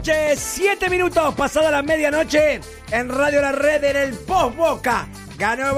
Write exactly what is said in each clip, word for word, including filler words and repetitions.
noche, siete minutos pasada la medianoche en Radio La Red en el Post Boca. ¡Ganó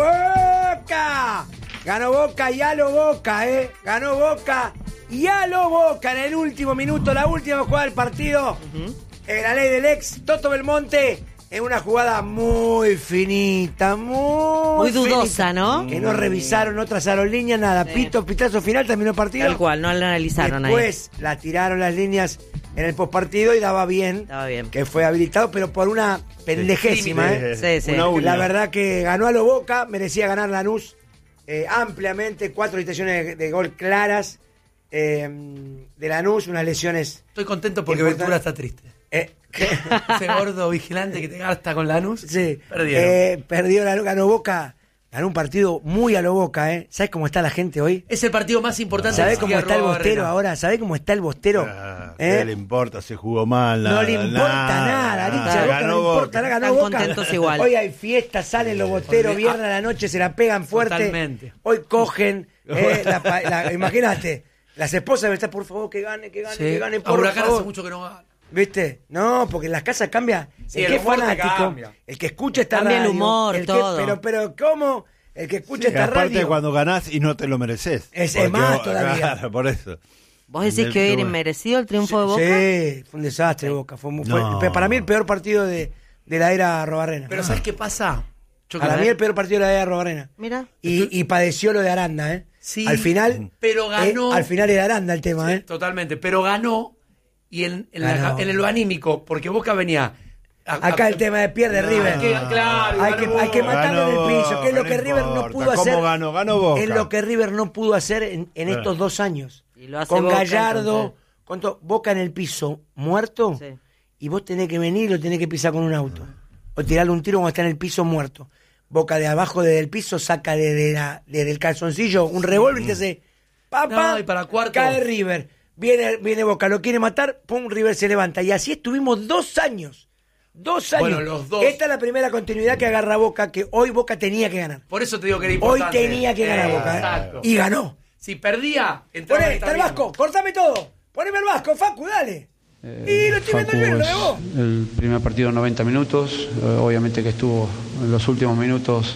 Boca! Ganó Boca y a lo Boca, ¿eh? Ganó Boca y a lo Boca en el último minuto, la última jugada del partido. Uh-huh. En la ley del ex, Toto Belmonte, en una jugada muy finita, muy, muy dudosa, finita, ¿no? que no revisaron otras aerolíneas, nada. Sí. Pito, pitazo final, terminó el partido. Tal cual, no la analizaron ahí. Después la tiraron las líneas en el postpartido y daba bien, daba bien, que fue habilitado, pero por una pendejésima, sí, ¿eh? Sí, sí. Una la verdad que ganó a lo Boca, merecía ganar Lanús eh, ampliamente, cuatro situaciones de, de gol claras eh, de Lanús, unas lesiones. Estoy contento porque Ventura está triste. Eh, Ese gordo vigilante que te gasta con Lanús. Sí. Perdieron. Eh, perdió Lanús, ganó Boca. Ganó un partido muy a lo Boca, ¿eh? ¿Sabes cómo está la gente hoy? Es el partido más importante. ¿Sabés cómo está el Bostero ahora? ¿Sabés cómo está el Bostero? Ah, ¿Eh? ¿Qué le importa? Se jugó mal. Nada, no le importa nada, nada. Hincha de Boca no le importa nada. Ganó Boca. Contentos igual. Hoy hay fiestas, salen los Bosteros, viernes a la noche se la pegan fuerte. Totalmente. Hoy cogen, eh, la, la, imagínate, las esposas deben estar, por favor, que gane, que gane, sí. que gane, por a Huracán favor. Hace mucho que no gana. ¿Viste? No, porque en las casas cambia. Sí, el el que es fanático, cambia. el que escucha esta cambia radio, el humor, el todo. Que, pero, pero, ¿cómo? El que escucha sí, esta aparte radio. Cuando ganás y no te lo mereces. Es, es más vos, todavía. Claro, por eso. ¿Vos decís que hoy era inmerecido el triunfo de Boca? Sí, fue un desastre de Boca. Fue, fue no. para mí el peor partido de, de la era Arrobarrena. Pero no. ¿sabes qué pasa? Yo para mí el peor partido de la era Arrobarena. Mira. Y, y padeció lo de Aranda, ¿eh? Sí. Al final. Pero ganó. Eh, al final era Aranda el tema, sí, ¿eh? Totalmente. Pero ganó. Y en, en, ganó. La, en lo anímico, porque Boca venía. A, Acá a, el tema de pierde no, River. Hay que, claro, hay, que, hay que matarlo en el piso, que es lo que River no pudo ¿Cómo hacer. ganó? Ganó Boca. Es lo que River no pudo hacer en, en estos dos años. Y lo hace con Boca, Gallardo, entonces. con to, Boca en el piso, muerto, sí. Y vos tenés que venir y lo tenés que pisar con un auto. O tirarle un tiro cuando está en el piso muerto. Boca de abajo desde el piso saca desde, la, desde el calzoncillo un revólver y te hace papá, no, y para cuarto. Cae River. Viene, viene Boca, lo quiere matar, pum, River se levanta. Y así estuvimos dos años. Dos años. Bueno, los dos. Esta es la primera continuidad que agarra Boca, que hoy Boca tenía que ganar. Por eso te digo que era Hoy importante. tenía que ganar eh, Boca. Exacto. Y ganó. Si perdía, Poné, está el Vasco, cortame todo. Poneme el Vasco, Facu, dale. Eh, y lo estoy viendo el viernes, de vos. El primer partido noventa minutos, eh, obviamente que estuvo en los últimos minutos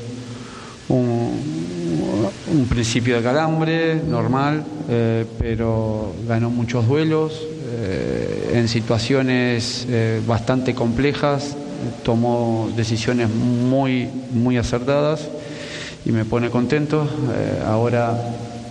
un, un principio de calambre, normal, eh, pero ganó muchos duelos, eh, en situaciones eh, bastante complejas, tomó decisiones muy, muy acertadas y me pone contento. Eh, ahora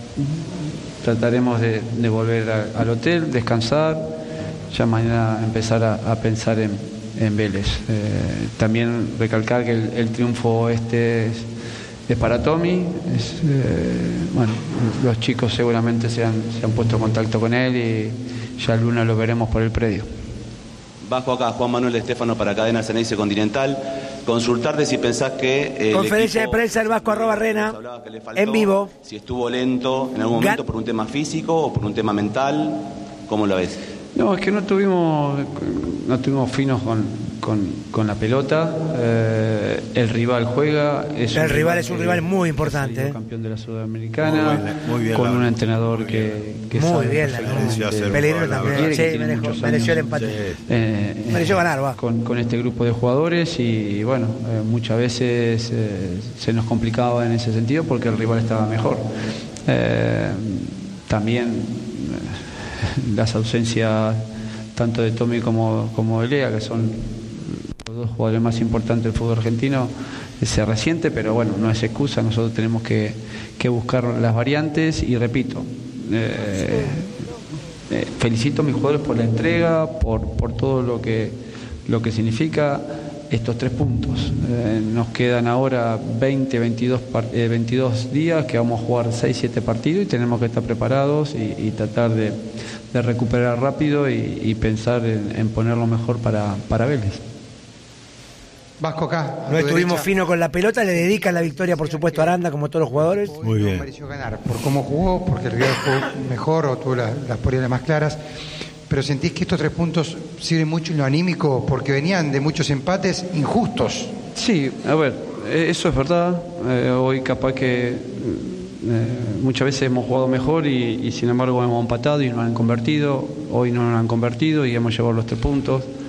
trataremos de, de volver a, al hotel, descansar, ya mañana empezar a, a pensar en, en Vélez. Eh, también recalcar que el, el triunfo este es, es para Tommy. Es, eh, bueno, los chicos seguramente se han, se han puesto en contacto con él y ya el lunes lo veremos por el predio. Bajo acá, Juan Manuel Estefano para Cadena Ceneice Continental. Consultarte si pensás que... Eh, Conferencia equipo, de prensa del Vasco arroba Rena, en vivo. Si estuvo lento en algún momento por un tema físico o por un tema mental, ¿cómo lo ves? No, es que no tuvimos, no tuvimos finos con, con, con la pelota. Eh, el rival juega. Es el un rival es un que, rival muy importante. Eh. Campeón de la Sudamericana. Muy bien, muy bien, con un la, entrenador muy que, que muy sabe bien, la Pellegrino también. Sí, mereció, mereció el empate. Sí. Eh, mereció ganar, va. Con, con este grupo de jugadores y bueno, eh, muchas veces eh, se nos complicaba en ese sentido porque el rival estaba mejor. Eh, también las ausencias tanto de Tommy como, como de Lea, que son los dos jugadores más importantes del fútbol argentino, se resiente, pero bueno, no es excusa, nosotros tenemos que, que buscar las variantes y repito, eh, eh, felicito a mis jugadores por la entrega, por, por todo lo que, lo que significa estos tres puntos. Eh, nos quedan ahora veinte, veintidós, eh, veintidós días que vamos a jugar seis, siete partidos y tenemos que estar preparados y, y tratar de, de recuperar rápido y, y pensar en, en poner lo mejor para, para Vélez. Vasco acá. No estuvimos finos con la pelota, le dedican la victoria por supuesto a Aranda como todos los jugadores. Muy bien. Mereció ganar por cómo jugó, porque el rival jugó mejor o tuvo las, las poriales más claras. Pero sentís que estos tres puntos sirven mucho en lo anímico porque venían de muchos empates injustos. Sí, a ver, eso es verdad. Eh, hoy capaz que eh, muchas veces hemos jugado mejor y, y sin embargo hemos empatado y no han convertido. Hoy no nos han convertido y hemos llevado los tres puntos.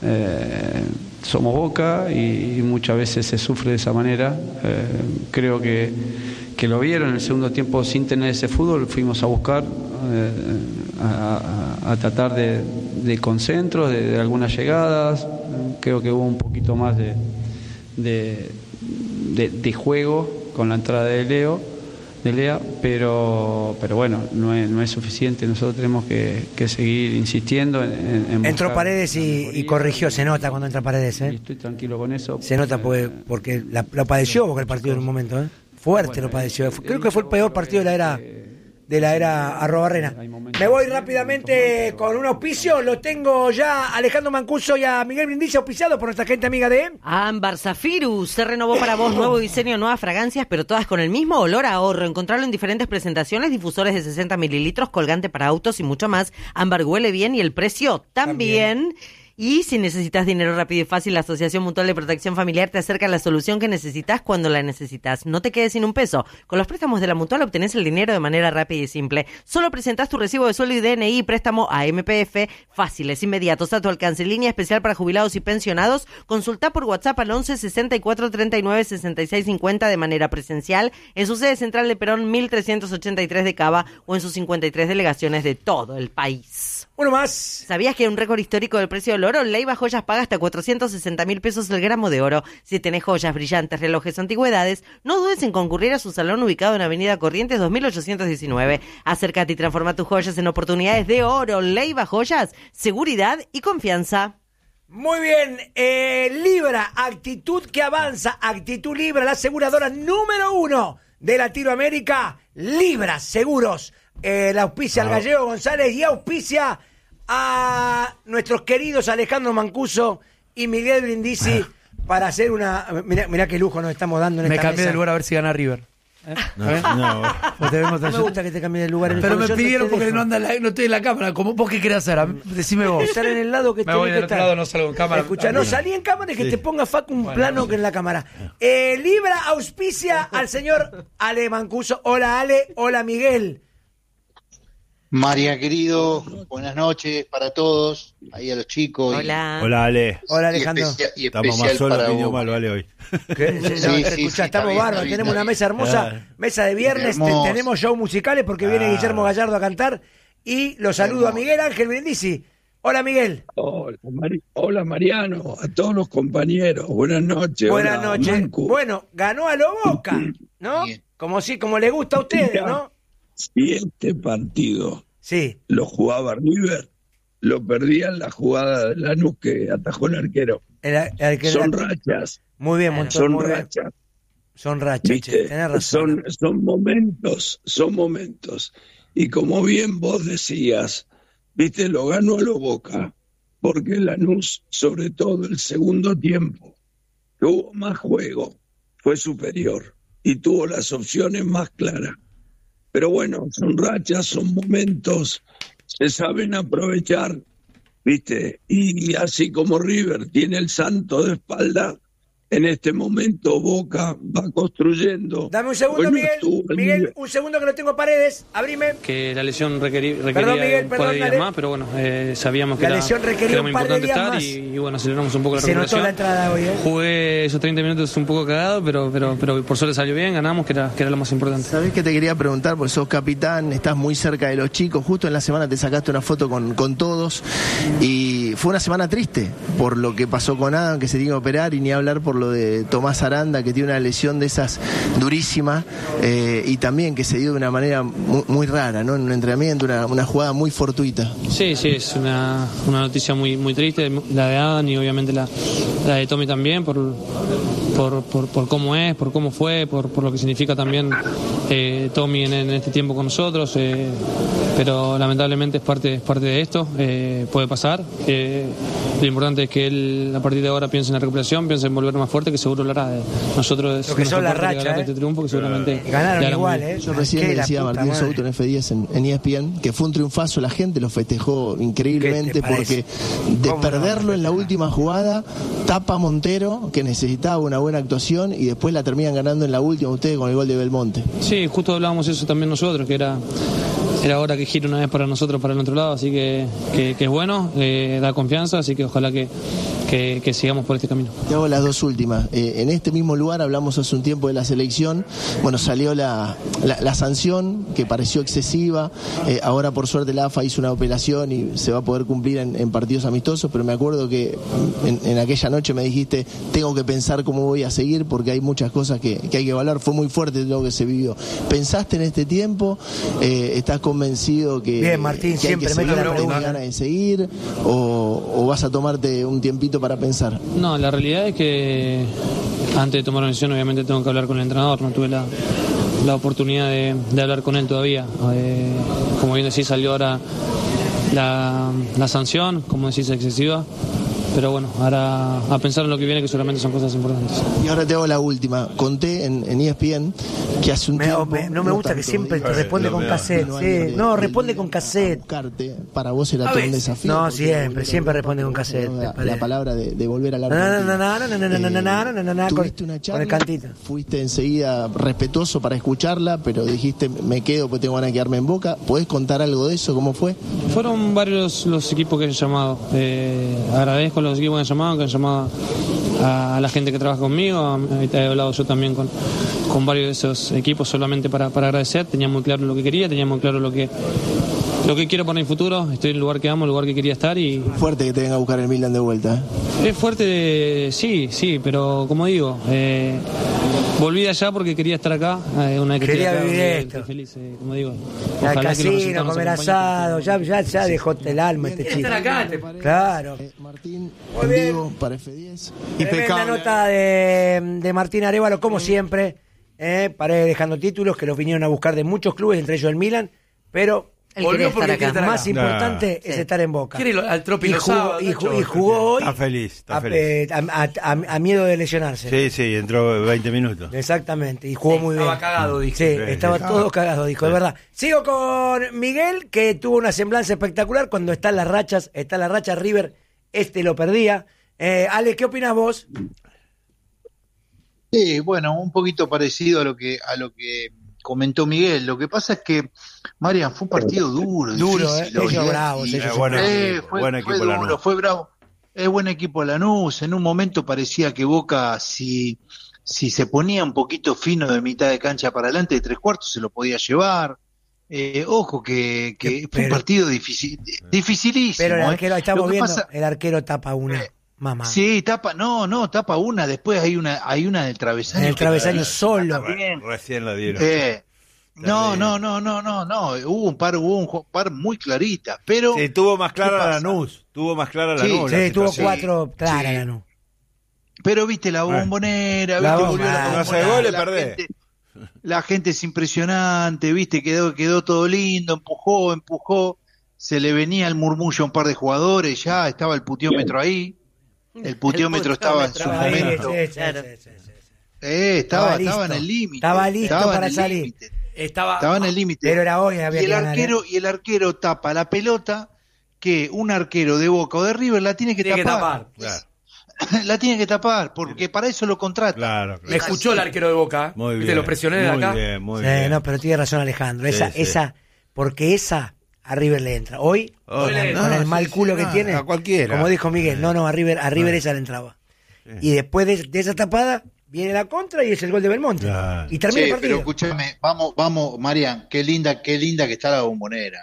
eh, somos Boca y, y muchas veces se sufre de esa manera. Eh, creo que, que lo vieron en el segundo tiempo sin tener ese fútbol, fuimos a buscar, eh, a, a, a tratar de, de concentros, de, de algunas llegadas. Creo que hubo un poquito más de, de, de, de juego con la entrada de Leo. de Lea, pero pero bueno, no es, no es suficiente. Nosotros tenemos que, que seguir insistiendo en, en entró Paredes y, y corrigió, se nota cuando entra Paredes, ¿eh? Y estoy tranquilo con eso. Se nota porque, porque la, lo padeció Boca el partido en un momento, ¿eh? Fuerte bueno, lo padeció. Creo que fue el peor partido de la era de la era Arrobarrena. Me voy rápidamente con un auspicio. Lo tengo ya a Alejandro Mancuso y a Miguel Brindisi auspiciado por nuestra gente amiga de Ámbar Zafirus. Se renovó para vos, nuevo diseño, nuevas fragancias, pero todas con el mismo olor a ahorro. Encontrarlo en diferentes presentaciones, difusores de sesenta mililitros, colgante para autos y mucho más. Ámbar huele bien y el precio también. también. Y si necesitas dinero rápido y fácil, la Asociación Mutual de Protección Familiar te acerca a la solución que necesitas cuando la necesitas. No te quedes sin un peso. Con los préstamos de la Mutual obtenés el dinero de manera rápida y simple. Solo presentás tu recibo de sueldo y D N I, préstamo a M P F, fáciles, inmediatos, a tu alcance. Línea especial para jubilados y pensionados. Consulta por WhatsApp al once sesenta y cuatro treinta y nueve sesenta y seis cincuenta de manera presencial en su sede central de Perón mil trescientos ochenta y tres de Cava o en sus cincuenta y tres delegaciones de todo el país. Uno más. ¿Sabías que hay un récord histórico del precio del oro? Leiva Joyas paga hasta cuatrocientos sesenta mil pesos el gramo de oro. Si tenés joyas, brillantes, relojes o antigüedades, no dudes en concurrir a su salón ubicado en Avenida Corrientes dos mil ochocientos diecinueve. Acércate y transforma tus joyas en oportunidades de oro. Leiva Joyas, seguridad y confianza. Muy bien, eh, Libra, actitud que avanza, actitud Libra, la aseguradora número uno de Latinoamérica. Libra Seguros, eh, la auspicia al Gallego González y auspicia a nuestros queridos Alejandro Mancuso y Miguel Brindisi para hacer una... Mirá, mirá qué lujo nos estamos dando en me esta cambié mesa. de lugar a ver si gana River. ¿Eh? No, no. Pues te vemos No me gusta que te cambie de lugar. Pero me pidieron porque dejo. no anda la, no estoy en la cámara. ¿Cómo, ¿Vos qué querés hacer? A mí, decime vos. Estar en el lado que me voy tenés del que otro estar. lado, no salgo en cámara. Escucha, no salí en cámara y que sí. Te ponga Facu un bueno, plano no sé. Que en la cámara. Eh, Libra auspicia al señor Ale Mancuso. Hola Ale, hola Miguel. María, querido, buenas noches para todos, ahí a los chicos. Hola. Y, Hola, Ale. Hola, Alejandro. Y especia, y estamos más solos que Dios vale hoy. ¿Qué? No, sí, sí, escucha, sí, estamos bárbaros, tenemos una mesa hermosa, Claro. mesa de viernes, te, tenemos show musicales porque viene Claro. Guillermo Gallardo a cantar y lo saludo a Miguel Ángel Brindisi. Hola Miguel. Hola, Mari- Hola Mariano, a todos los compañeros, buenas noches. Buenas Hola, noches. Mancu. Bueno, ganó a lo Boca, ¿no? Bien. Como si, como le gusta a ustedes, Mira, ¿no? Si este partido Sí. lo jugaba River, lo perdía en la jugada de Lanús que atajó el arquero. El, el que- Son rachas, Muy bien, Montón, son muy bien. rachas. Son rachas, ¿Viste? che, tenés razón. Son, son momentos, son momentos. Y como bien vos decías, viste, lo ganó a lo Boca, porque Lanús, sobre todo el segundo tiempo, que hubo más juego, fue superior y tuvo las opciones más claras. Pero bueno, son rachas, son momentos, se saben aprovechar, viste, y así como River tiene el santo de espalda, en este momento Boca va construyendo. Dame un segundo, Bueno, Miguel. estuvo el Miguel, nivel. un segundo que no tengo paredes. Abrime. Que la lesión requerí, requería Perdón, Miguel, un par perdón, de días dale. más, pero bueno, eh, sabíamos que La era, lesión requería que era un muy par de importante días estar más. y, y bueno, aceleramos un poco la Se notó recuperación. la entrada hoy, ¿eh? Jugué esos treinta minutos un poco cagado, pero, pero, pero por suerte salió bien, ganamos, que era, que era lo más importante. ¿Sabés que te quería preguntar? Porque sos capitán, estás muy cerca de los chicos. Justo en la semana te sacaste una foto con, con todos y fue una semana triste por lo que pasó con Adam, que se tiene que operar, y ni hablar por lo de Tomás Aranda, que tiene una lesión de esas durísima, eh, y también que se dio de una manera muy, muy rara, ¿no? En un entrenamiento, una, una jugada muy fortuita. Sí, sí, es una, una noticia muy muy triste, la de Adam y obviamente la, la de Tommy también, por, por, por, por cómo es, por cómo fue, por, por lo que significa también eh, Tommy en, en este tiempo con nosotros, eh, pero lamentablemente es parte, es parte de esto, eh, puede pasar. Eh, lo importante es que él a partir de ahora piense en la recuperación, piense en volver más fuerte, que seguro lo hará. De nosotros Lo que son las rachas, este ¿eh? triunfo que seguramente Ganaron igual, muy... ¿eh? Yo recién Qué le la decía a puta Martín madre. Souto en F diez en, en E S P N que fue un triunfazo, la gente lo festejó ¿Qué increíblemente te parece? porque de ¿Cómo perderlo no? en la última jugada, tapa Montero, que necesitaba una buena actuación, y después la terminan ganando en la última ustedes con el gol de Belmonte. Sí, justo hablábamos eso también nosotros, que era era hora que gire una vez para nosotros, para el otro lado, así que, que, que es bueno, eh, da confianza, así que ojalá que, que, que sigamos por este camino. Te hago las dos últimas. Eh, en este mismo lugar hablamos hace un tiempo de la selección, bueno, salió la, la, la sanción que pareció excesiva, eh, ahora por suerte la A F A hizo una apelación y se va a poder cumplir en, en partidos amistosos, pero me acuerdo que en, en aquella noche me dijiste, tengo que pensar cómo voy a seguir porque hay muchas cosas que, que hay que evaluar, fue muy fuerte lo que se vivió. ¿Pensaste en este tiempo? Eh, ¿Estás convencido que, Bien, Martín, que hay que siempre seguir, meto la que pregunta. tenés ganas de seguir o, o vas a tomarte un tiempito para pensar? No, la realidad es que antes de tomar una decisión obviamente tengo que hablar con el entrenador, no tuve la, la oportunidad de, de hablar con él todavía. Eh, como bien decís, salió ahora la, la sanción, como decís, excesiva. Pero bueno, ahora a pensar en lo que viene, que seguramente son cosas importantes. Y ahora te hago la última. Conté en, en E S P N que hace un Me- tiempo... me- no me gusta que tanto, siempre digo, te responde lo con veo, cassette, no sí. hay de- No, de- responde de- con a cassette. buscarte. Para vos era A todo un veces. desafío. No, porque siempre, volver a siempre hablar responde con cassette, ¿no? me La, parece. la palabra de, de volver a la No, no, Argentina. no, no, no, no, no, no, no, no, no, no, no, con- Tuviste una charla, con el cantito. fuiste enseguida respetuoso para escucharla, pero dijiste, me quedo porque tengo ganas de quedarme en Boca. ¿Podés contar algo de eso? ¿Cómo fue? Fueron varios los equipos que han llamado. Eh, agradezco a los equipos que han llamado, que han llamado a la gente que trabaja conmigo. Ahorita he hablado yo también con, con varios de esos equipos solamente para, para agradecer. Tenía muy claro lo que quería, tenía muy claro lo que lo que quiero para el futuro. Estoy en el lugar que amo, el lugar que quería estar y... Fuerte que te venga a buscar el Milan de vuelta. ¿eh? Es fuerte, sí, sí, pero como digo, eh, volví de allá porque quería estar acá. Eh, una vez que Quería estoy acá, vivir estoy esto. feliz, eh, como digo. Al Ojalá que los casino, resultados nos comer acompañen. asado, ya, ya, ya dejó el alma este chico. Están acá, te- Claro. Martín, Muy en bien. vivo para F diez. Tremenda nota de, de Martín Arévalo, como siempre. Eh, Paredes dejando títulos que los vinieron a buscar de muchos clubes, entre ellos el Milan, pero Él Volvió quería porque estar quiere acá. estar más acá. importante Nah. es Sí. estar en Boca. Quiere ir al Tropi Y los jugó, sábados, y, Nacho. ju- y jugó hoy Está feliz, está a, feliz. eh, a- a- a miedo de lesionarse. Sí, sí, entró veinte minutos. Exactamente, y jugó muy bien. Estaba cagado, dijo. Sí, Sí, estaba sí. todo cagado, dijo, es verdad. Sigo con Miguel, que tuvo una semblanza espectacular cuando está en las rachas, está en la racha River, este lo perdía. Eh, Ale, ¿qué opinas vos? Sí, bueno, un poquito parecido a lo que a lo que comentó Miguel. Lo que pasa es que, Marian, fue un partido duro, Duro, difícil, eh, hoy, ellos ¿eh? bravos, Y- ellos Eh, buen Eh, equipo, fue, buen fue equipo duro, Lanús. fue bravo. Es buen equipo Lanús. En un momento parecía que Boca, si, si se ponía un poquito fino de mitad de cancha para adelante, de tres cuartos, se lo podía llevar. Eh, ojo que, que Que- fue pero- un partido difícil, dificilísimo. Pero el ¿eh? arquero, ahí estamos Lo que viendo, pasa- el arquero tapa una. Mamá. Sí, tapa, no, no, tapa una, después hay una, hay una del travesaño. En el que- travesaño solo. Bien. Recién la dieron. Eh, no, Terrible. no, no, no, no, no, hubo un par, hubo un ju- par muy clarita, pero Sí, tuvo más clara ¿qué la pasa? Lanús. Tuvo más clara la Sí, Lanús. la Sí, tuvo situación. cuatro claras, Sí. Lanús. pero viste la Bueno. bombonera, La viste, bomba- volvió la no hace bombonera, goles, la perdés. gente, la gente es impresionante, viste, quedó, quedó todo lindo, empujó, empujó, se le venía el murmullo a un par de jugadores, ya estaba el putiómetro ahí, el puteómetro estaba en su puteómetro Ahí, momento, sí, sí, Claro. sí, sí, sí. eh, estaba, Estaba estaba en listo. el límite, Estaba listo estaba en para el salir. límite. Estaba, Estaba en el límite. Pero era hoy, había y que el ganar, arquero ¿eh? y el arquero tapa la pelota que un arquero de Boca o de River la tiene que tiene que tapar. tapar. Claro, La tiene que tapar porque para eso lo contrata. claro. Me claro. escuchó el arquero de Boca. Muy Viste, bien. lo presioné de muy acá. bien, muy Sí, bien. no, pero tiene razón Alejandro. Sí, Esa, sí. esa, porque esa a River le entra. Hoy, Hoy con, le el, entra. con el No, mal sí, culo sí, que no, tiene, a cualquiera. como dijo Miguel, no, no, a River, a River Ah. esa le entraba. Y después de, de esa tapada, viene la contra y es el gol de Belmonte. Claro. Y termina Sí, el pero partido. escúchame, vamos, vamos, Marian, qué linda, qué linda que está la bombonera.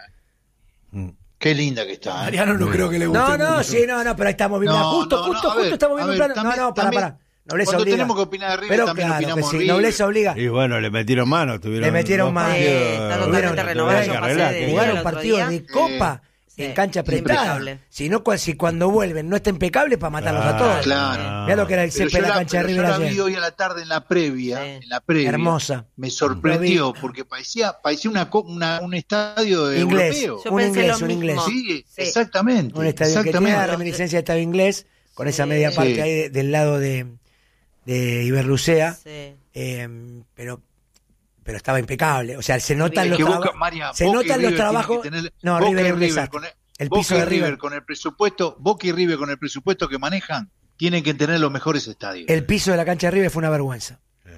Mm. Qué linda que está. ¿eh? Mariano no creo que le guste. No, no, mucho. sí, no, no, pero ahí estamos viendo. No, justo, no, justo, no, a justo ver, estamos a viendo un ver, plano. también- no, no, para, también- para. Nobleza cuando obliga. tenemos que opinar de River, Pero también claro que opinamos sí, de River. nobleza obliga. Y bueno, le metieron mano. Tuvieron Le metieron dos mano. partidos, Sí, está tuvieron- totalmente tuvieron renovado. que Yo pasé arreglar, de- que- Jugaron el otro partidos día. de copa Sí, en cancha apretada. impecable. Si no, cua- si cuando vuelven no está impecable para matarlos a todos. Claro. Mirá lo que era el Pero césped yo de la la, cancha de pero yo River la vi ayer. hoy a la tarde en la previa, Sí. en la previa. Hermosa. Me sorprendió Lo vi. porque parecía, parecía una, co- una- un estadio de Inglés. europeo. Yo Un pensé inglés, lo un inglés. mismo. Sí, Sí. exactamente. Un estadio que tiene exactamente. la reminiscencia de estadio inglés, con esa Sí. media parte Sí. ahí de- del lado de, de Iberlucea. Sí. Eh, pero pero estaba impecable. O sea, se notan Es los que Boca, trabajos. María, Se Boca y notan los River tienen trabajos. que tener- No, Boca y River es un River desastre. con el, El Boca piso y de River. River con el presupuesto, Boca y River con el presupuesto que manejan, tienen que tener los mejores estadios. El piso de la cancha de River fue una vergüenza.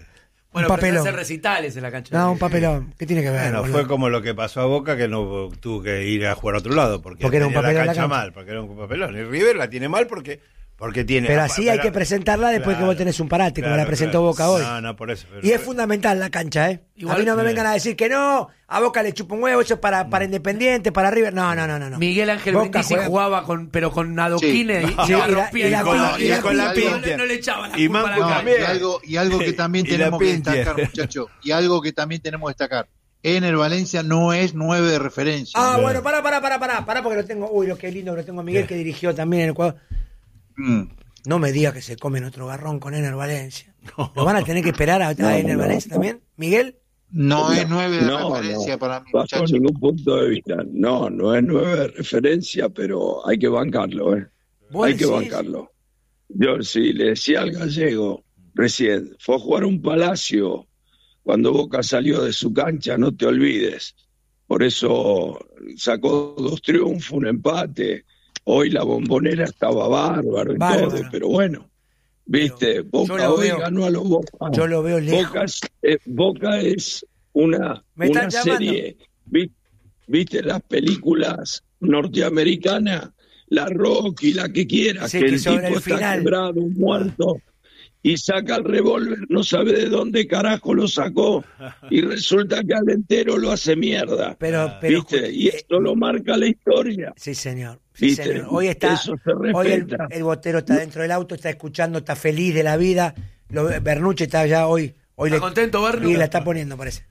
un pero papelón. hacer recitales en la cancha. No, un papelón. ¿Qué tiene que ver? Bueno, boludo? fue como lo que pasó a Boca, que no tuvo que ir a jugar a otro lado, porque, Porque era un tenía papelón la la cancha, cancha. mal, porque era un papelón. Y River la tiene mal porque, porque tiene... Pero así hay que presentarla después Claro, que vos tenés un parate, como claro, la presentó claro. Boca hoy. No, no, por eso. pero- Y es fundamental la cancha, ¿eh? Igual- a mí no me Sí. vengan a decir que no, a Boca le chupa un huevo, eso es para, para Independiente, para River. No, no, no, no. no. Miguel Ángel Boca Brindisi juega- jugaba con, pero con adoquines Sí. y, y Sí, la y la- rompía y la- y con la, y la- con la y la- pintia. No, no le echaba la Y culpa a Manco la No, cancha. y algo, y algo que también Y la tenemos que pintia. destacar, muchachos, y algo que también tenemos que destacar. Ener Valencia no es nueve de referencia. Ah, bueno, pará, pará, pará, pará, pará, porque lo tengo. Uy, lo que lindo que lo tengo a Miguel, que dirigió también en el Ecuador. Mm. No me diga que se comen otro garrón con Ener Valencia. ¿Lo van a tener que esperar a, a Ener Valencia también? ¿Miguel? No es nueve de No, referencia no, para mí, bajo muchachos. ningún punto de vista. No, no es nueve de referencia, pero hay que bancarlo, ¿eh? ¿Vos Hay que decís? bancarlo. Yo sí le decía al gallego recién, fue a jugar un Palacio cuando Boca salió de su cancha, no te olvides. Por eso sacó dos triunfos, un empate. Hoy la Bombonera estaba bárbaro y Bárbaro. todo, pero bueno, viste, Boca lo hoy veo- ganó a los Boca. Yo lo veo lejos. Boca es, eh, Boca es una, Me están una llamando. serie, vi- viste las películas norteamericanas, la Rocky, la que quieras, Sí, que que el sobre tipo el está final. quebrado, muerto, y saca el revólver, no sabe de dónde carajo lo sacó, y resulta que al entero lo hace mierda. Pero, pero ¿Viste? Y esto lo marca la historia. Sí, señor. Sí, ¿Viste? señor. Hoy está, Eso se hoy el, respeta. el botero está dentro del auto, está escuchando, está feliz de la vida. Lo, Bernucci está ya hoy. hoy ¿Está le- contento, Bernu? Y la está poniendo, parece.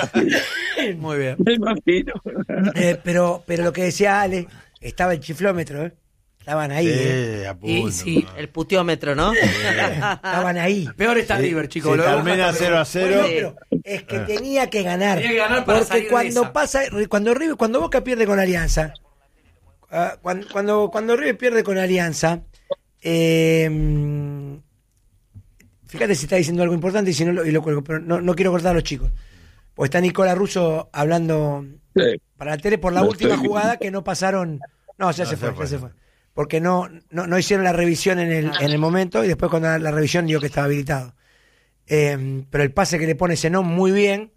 Muy bien. Me imagino. Eh, pero, pero lo que decía Ale, estaba el chiflómetro, ¿eh? Estaban ahí, ¿eh? Sí, a punto. Y sí, El putiómetro, ¿no? Estaban ahí. peor está River, chicos. Si Lo de Boca termina está cero a peor. cero, Bueno, pero es que tenía que ganar. Tenía que ganar para porque salir de cuando esa. pasa, cuando River, cuando Boca pierde con Alianza, ah, cuando, cuando, cuando River pierde con Alianza, eh, fíjate si está diciendo algo importante y si no lo, y lo cuelgo, pero no, no quiero cortar a los chicos. Porque está Nicola Russo hablando Sí. para la tele por la Lo última estoy jugada que no pasaron. No, ya No, se se fue, fue. ya se fue. Porque no, no, no hicieron la revisión en el, en el momento y después cuando la revisión dio que estaba habilitado. Eh, pero el pase que le pone Zenón muy bien.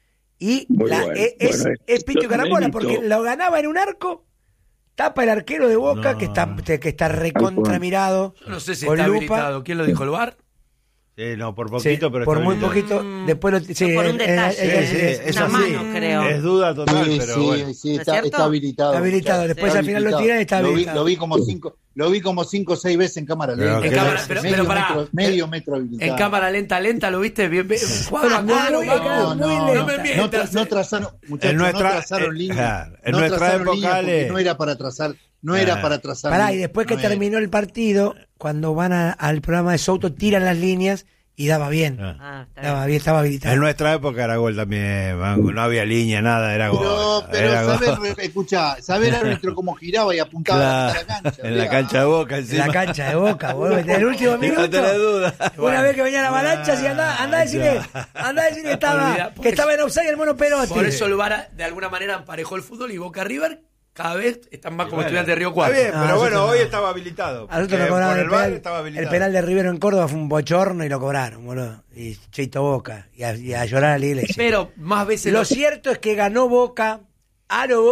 Y Muy la- bueno. es, es, Bueno, es Picho esto Carambola, mérito. porque lo ganaba en un arco, tapa el arquero de Boca, No. que está que está recontra mirado. Yo no sé si con está lupa. habilitado. ¿Quién lo dijo? ¿El V A R? Sí, no, por Sí, poquito, pero por está muy bien. poquito. Mm, Después lo, sí, por un el- el- detalle. el- el- Sí, sí, el- es Una así. mano, creo. Es duda total, Sí, pero sí, bueno. sí, ¿No es está, cierto? está habilitado. Está habilitado. muchachos, Después está al final lo habilitado. tiran y está Lo vi, habilitado. lo vi como cinco, lo vi como cinco o seis veces en cámara Pero lenta. En cámara- pero- medio, pero pará. metro, medio metro habilitado. En cámara lenta, lenta, ¿lo viste? Bien, bien. Cuadro a Ah, cuadro, muy- vamos. No, muy no, lenta. No me no, mientas, tra- no eh. trazaron, muchachos, En nuestra- no trazaron eh, línea. claro, en no nuestra trazaron época, línea porque Ale. no era para trazar, no era Ah. para trazar. Pará, línea, y después que no era. terminó el partido, cuando van a- al programa de Souto, tiran las líneas y daba bien. Ah. Ah, está Daba bien, estaba habilitado. En nuestra época era gol también, Manco, no había línea, nada, era gol. Pero, pero era gol. saber, escuchá, saber árbitro cómo giraba y apuntaba Claro, a la cancha. en la cancha de Boca, En encima. la cancha de Boca, boludo. En el último No minuto. tenés duda. Una vez que venía la avalancha, si andá, andá a decirle, andá a decirle que estaba, Olvidá, que estaba en offside el mono Perotti. Por eso el V A R de alguna manera emparejó el fútbol y Boca River cada vez están más como Bueno, estudiantes de Río Está Cuarto. bien, No, pero bueno, nosotros hoy no. estaba habilitado. A nosotros porque nos cobraron por el el V A R penal, estaba el habilitado. penal de Rivero en Córdoba fue un bochorno y lo cobraron, boludo. Y Cheito Boca, y a, y a llorar a la iglesia. Pero más veces Lo lo- cierto es que ganó Boca, a lo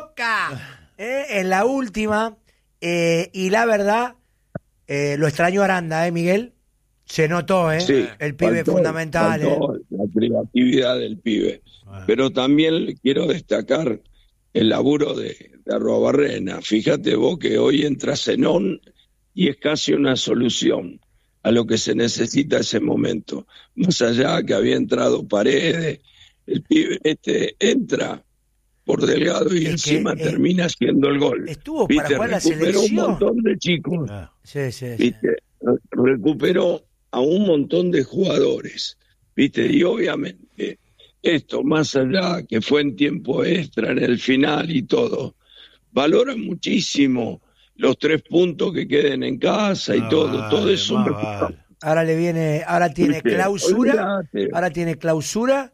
Boca, ¿eh? En la última, eh, y la verdad, eh, lo extrañó Aranda, ¿eh, Miguel? Se notó, ¿eh? Sí, El pibe faltó- fundamental, ¿eh? faltó la creatividad del pibe. Pero también quiero destacar el laburo de, de Arruabarrena. Fíjate vos que hoy entra Zenón y es casi una solución a lo que se necesita en ese momento. Más allá que había entrado Paredes, el pibe este entra por Delgado y Es que, encima eh, termina haciendo el gol. Estuvo para ¿Viste? jugar la Recuperó un selección. montón de chicos. Ah. Sí, sí, sí. ¿Viste? Recuperó a un montón de jugadores, ¿viste? Y obviamente esto, más allá que fue en tiempo extra, en el final y todo, valora muchísimo los tres puntos que queden en casa y Más todo, vale, todo eso. más me- vale. Ahora le viene, ahora tiene ¿Viste? clausura, Olvídate. ahora tiene clausura,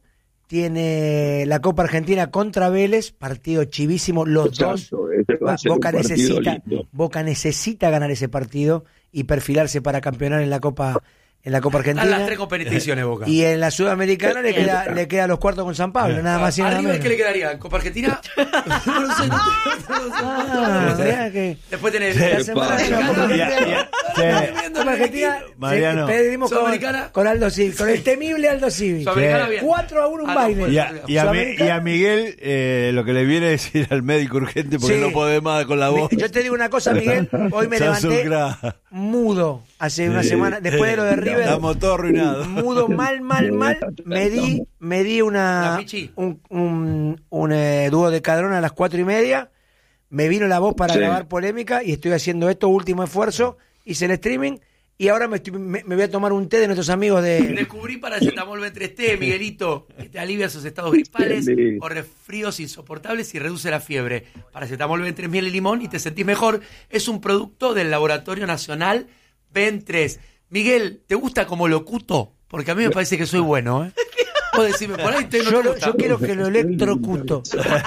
tiene la Copa Argentina contra Vélez, partido chivísimo, los dos. Exacto, ese va a ser Boca un partido necesita, lindo. Boca necesita ganar ese partido y perfilarse para campeonar en la Copa en la Copa Argentina. Están las tres competiciones, Boca. Y en la Sudamericana le queda, le queda los cuartos con San Pablo, nada más y nada ¿A River menos. qué le quedaría? ¿En Copa Argentina? No lo sé. Ah, mirá que- Después tenés La la semana semana de la Copa de Argentina. Copa Argentina, Mariano. sí, perdimos con, Sudamericana. con Aldo Civi, con el temible Aldo Civi. Sudamericana bien. cuatro a uno un Ah, no, baile. Y a, y a Mi- y a Miguel eh, lo que le viene es ir al médico urgente porque Sí. no puede más con la voz. Yo te digo una cosa, Miguel, hoy me levanté Sansucra. mudo hace una Sí. semana, después de lo de River. Estamos todos arruinados. Mudo mal, mal, mal. Me di, me di una La Pichi. un, un, un eh, dúo de cadrón a las cuatro y media. Me vino la voz para Sí. grabar polémica y estoy haciendo esto, último esfuerzo. Hice el streaming y ahora me, estoy- me, me voy a tomar un té de nuestros amigos de... Descubrí paracetamol B tres T, Miguelito, que te alivia esos estados gripales Sí. o resfríos insoportables y reduce la fiebre. Paracetamol B tres, miel y limón y te sentís mejor. Es un producto del Laboratorio Nacional B tres. Miguel, ¿te gusta como locuto? Porque a mí me parece que soy bueno, ¿eh? Vos decime, por ahí te, no Yo, te lo- gusta. yo quiero que lo electrocuto.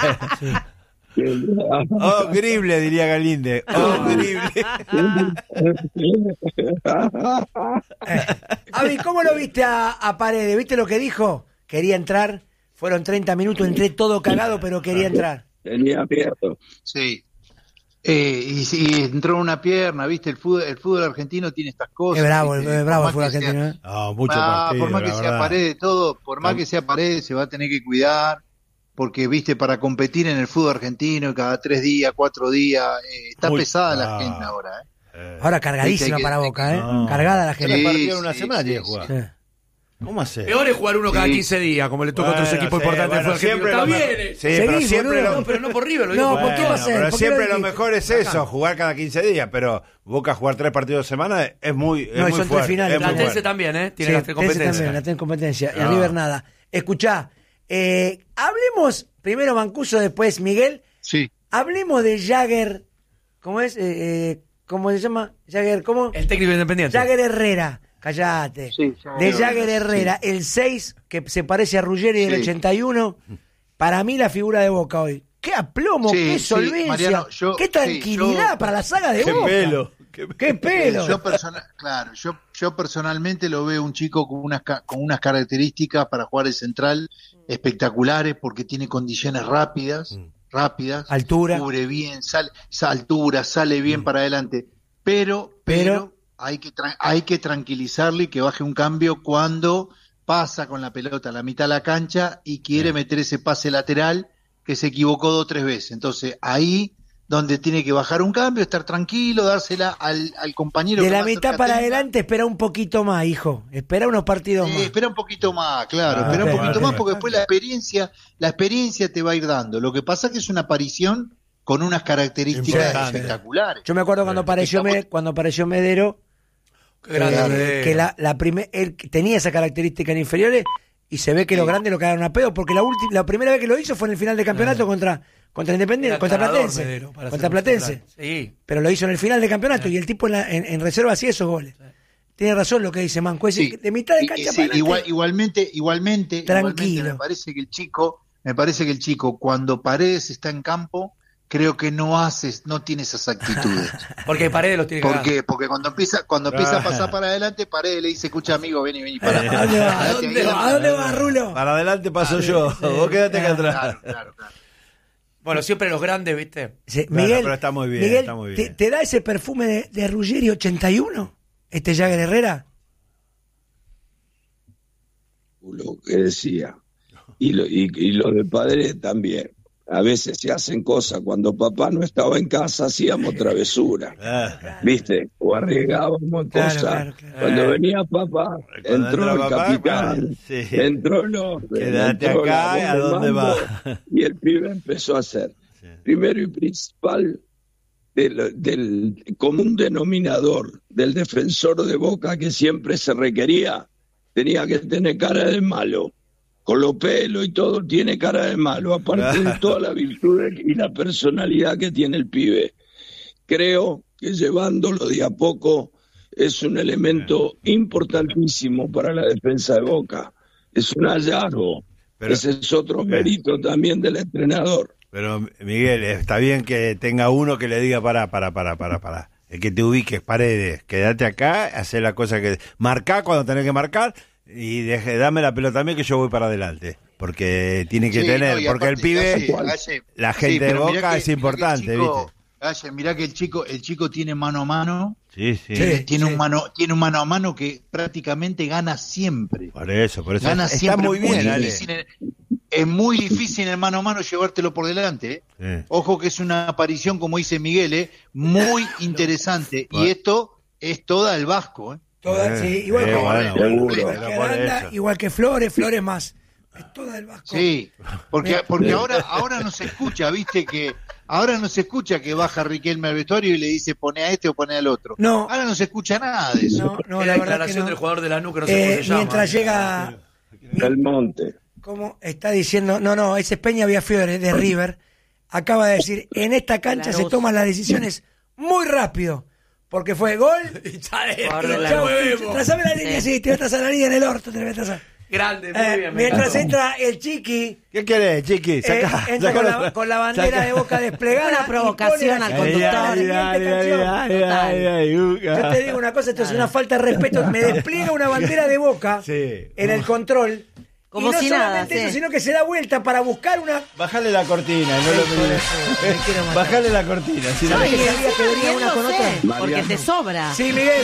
Horrible, diría Galinde. Horrible. Avi, ¿cómo lo viste a, a Paredes? ¿Viste lo que dijo? Quería entrar, fueron treinta minutos, entré todo cagado, pero quería entrar. Tenía miedo. Sí. Eh, y, y entró una pierna, ¿viste? El fútbol, el fútbol argentino tiene estas cosas. Es bravo, ¿viste? es bravo el Por fútbol más que sea- argentino, ¿eh? No, mucho Ah, partido, por más que la sea verdad. Paredes, todo, por más Tam- que sea Paredes, se va a tener que cuidar, porque, viste, para competir en el fútbol argentino cada tres días, cuatro días, eh, está Muy- pesada la ah. agenda ahora, ¿eh? Eh, Ahora cargadísima Viste que- para Boca, ¿eh? No. Cargada la tres gente. Sí, partidos en una sí, semana sí, tiene que sí. jugar. Sí. ¿Cómo hace? Peor es jugar uno cada Sí. quince días, como le toca a otros Bueno, equipos sí, importantes bueno, del fútbol siempre argentino. lo Está me- bien. eh. Sí, Seguís, pero siempre boludo. lo, No, pero no por River, lo digo No, por ¿por qué Boca. va a ser? pero ¿Por qué siempre lo lo dijiste? mejor es eso, jugar cada quince días, pero Boca jugar tres partidos de semana es muy, es No, y muy son tres fuerte. finales. es muy Platense fuerte. también, ¿eh? Tiene Sí, las tres Tense competencias. también, la tenés competencia. Y a No. River nada. Escuchá, eh, hablemos, primero Mancuso, después Miguel, Sí. hablemos de Jagger, ¿cómo es? Eh, eh, ¿Cómo se llama? Jagger, ¿cómo? El técnico independiente. Jagger Herrera, callate. Sí, Jagger de Herrera, Jagger Herrera, el seis, que se parece a Ruggeri del Sí. ochenta y uno, para mí la figura de Boca hoy. Qué aplomo, Sí, qué sí, solvencia, Mariano, yo- qué sí, tranquilidad yo- para la saga de Qué Boca. pelo. Qué, Qué pelo. Yo persona- claro, yo, yo personalmente lo veo un chico con unas, ca- con unas características para jugar de central espectaculares porque tiene condiciones rápidas, rápidas, Altura. cubre bien, sale, esa altura, sale bien para adelante, pero, Pero- pero, hay que tra- hay que tranquilizarle y que baje un cambio cuando pasa con la pelota a la mitad de la cancha y quiere meter ese pase lateral que se equivocó dos o tres veces. Entonces ahí donde tiene que bajar un cambio, estar tranquilo, dársela al, al compañero. De que la más mitad cerca para tenga. adelante espera un poquito más, hijo. Espera unos partidos Eh, más. espera un poquito más, claro, Ah, espera ok, un poquito ok. más porque después la experiencia, la experiencia te va a ir dando. Lo que pasa es que es una aparición con unas características Importante. espectaculares. Yo me acuerdo cuando apareció, Estamos- Me- cuando apareció Medero, Qué grande, eh, Medero. que la, la prime- él tenía esa característica en inferiores y se ve que los grandes lo cagaron a pedo porque la, ulti- la primera vez que lo hizo fue en el final de campeonato contra, contra Independiente, Era contra ganador, Platense. Medero, para Contra ser Platense. titular. Sí. Pero lo hizo en el final de campeonato y el tipo en, la- en- en reserva hacía esos goles. Tiene razón lo que dice Manco. Es Sí. decir, de mitad de Y- cancha y sí, para adelante, igual- igualmente, igualmente, Tranquilo. igualmente me parece que el chico, me parece que el chico cuando Paredes está en campo, creo que no hace, no tiene esas actitudes. Porque Paredes los tiene ¿Por cagados. qué? Porque cuando empieza, cuando empieza a pasar para adelante, Paredes le dice, escucha amigo, vení, vení, para. ¿A dónde va? ¿A dónde va? ¿A dónde va, Rulo? Para adelante paso yo. Vos quedate acá atrás. Claro, claro, claro. Bueno, siempre los grandes, ¿viste? Sí, Bueno, Miguel, pero está muy bien, Miguel, está muy bien. ¿te, te da ese perfume de, de Ruggeri ochenta y uno? ¿Este Jagger Herrera? Lo que decía. Y lo, y, y lo de padre también. A veces se hacen cosas. Cuando papá no estaba en casa, hacíamos travesura. Ah, ¿Viste? O arriesgábamos Claro, cosas. claro, claro. Cuando Eh. venía papá, Cuando entró entra el papá, capitán, bueno, sí. entró el orden, Quédate entró la acá, voz ¿a de dónde mando, va? Y el pibe empezó a hacer. Primero y principal, del, del común denominador del defensor de Boca que siempre se requería, tenía que tener cara de malo. Con los pelos y todo tiene cara de malo, aparte de toda la virtud y la personalidad que tiene el pibe. Creo que llevándolo de a poco es un elemento importantísimo para la defensa de Boca. Es un hallazgo. Pero- Ese es otro mérito también del entrenador. Pero Miguel, está bien que tenga uno que le diga para, para, para, para, para. Es que te ubiques, Paredes, quédate acá, hacer la cosa que... Marcá cuando tenés que marcar y deje, dame la pelota a mí que yo voy para adelante. Porque tiene que Sí, tener, no, y porque el aparte, pibe, Galle, Galle, la sí, gente de pero mirá Boca que- es mirá que el importante, chico- ¿viste? Galle, mirá que el chico, el chico tiene mano a mano, Sí, sí. tiene, Sí, tiene sí. un mano, tiene un mano a mano que prácticamente gana siempre. Por eso, por eso. Gana Está siempre. muy bien, Ale. difícil en- es muy difícil en el mano a mano llevártelo por delante. ¿eh? Sí. Ojo que es una aparición, como dice Miguel, ¿eh? muy interesante. Bueno. Y esto es toda el Vasco. ¿eh? Toda, Eh, sí, igual, eh, que, bueno, igual bueno, que bueno, por Aranda, eso. igual que Flores, Flores más. Es toda el Vasco. Sí, porque, porque ahora, ahora no se escucha, viste que ahora no se escucha que baja Riquelme al vestuario y le dice pone a este o pone al otro. No. Ahora no se escucha nada de eso. No, no, Es la la verdad que declaración no. del jugador de la nuca, no sé Eh, cómo se llama. mientras llega, Del Monte. como está diciendo, no, no, ese es Peña Villafiore de River, acaba de decir, en esta cancha se Lanús. toman las decisiones muy rápido, porque fue gol, Y ya es, Jugador y de la ya Lanús. movemos. trazame la línea, sí, te voy a trazar la línea en el orto, te la voy a trazar. Grande, muy Eh, bien. me mientras encantó. entra el Chiqui, ¿Qué querés, Chiqui? eh, Saca, entra saca con la- la, con la bandera saca- de Boca desplegada. Una y provocación pone al la- conductor. la Ay, siguiente ay, ay, canción. ay, Total. ay, ay, Uca. Yo te digo una cosa, esto es una falta de respeto. Me despliega una bandera de Boca Sí. en el control. Como y no si nada, solamente eso, sí. sino que se da vuelta para buscar una... Bájale la cortina, no lo me quiero matar. Bájale la cortina. Si no- ¿Sabes que sabía que venía una con otra? Riéndose, porque te sobra. Sí, Miguel.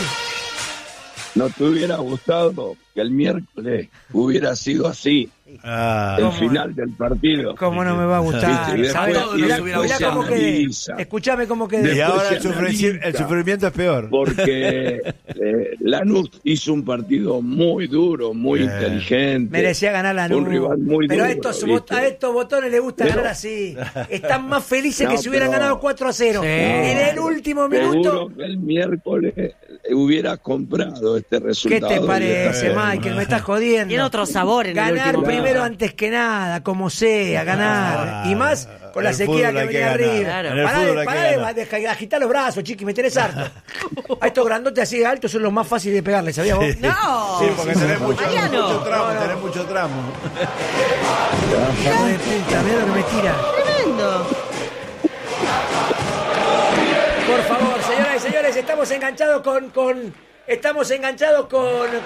¿No te hubiera gustado que el miércoles hubiera sido así Ah, el ¿Cómo? final del partido? ¿Cómo no me va a gustar? Viste, y ¿Sabes? después- Mirá, y mirá después se cómo quedé. analiza. Escuchame cómo y quedé. Después ahora se el, sufreci- analiza. el sufrimiento es peor. Porque eh, Lanús hizo un partido muy duro, muy Eh. inteligente. Merecía ganar la Un rival muy Pero a duro, estos, ¿viste? bot- a estos botones les gusta Pero- ganar así. Están más felices que No, si hubieran pero- ganado cuatro a cero. Sí. En el último minuto. Seguro que el miércoles hubiera comprado este ¿Qué resultado. te y parece, esta- Michael? Me estás jodiendo. Tiene otro sabor en el Ganar último primero minuto. antes que nada, como sea, ganar. Ah, y más con la el sequía fútbol que hay que venía ganar. arriba. Claro. En el Pará, fútbol de, hay que pará de- ganar. de- de agitar los brazos, chiqui, me tenés harto. A estos grandotes así de altos son los más fáciles de pegarle, ¿sabías vos? No. Sí, porque tenés mucho, Mariano. mucho tramo, tenés mucho tramo. Hijo de puta, mirá lo que me tira. Tremendo. Por favor, señoras y señores, estamos enganchados con, con estamos enganchados con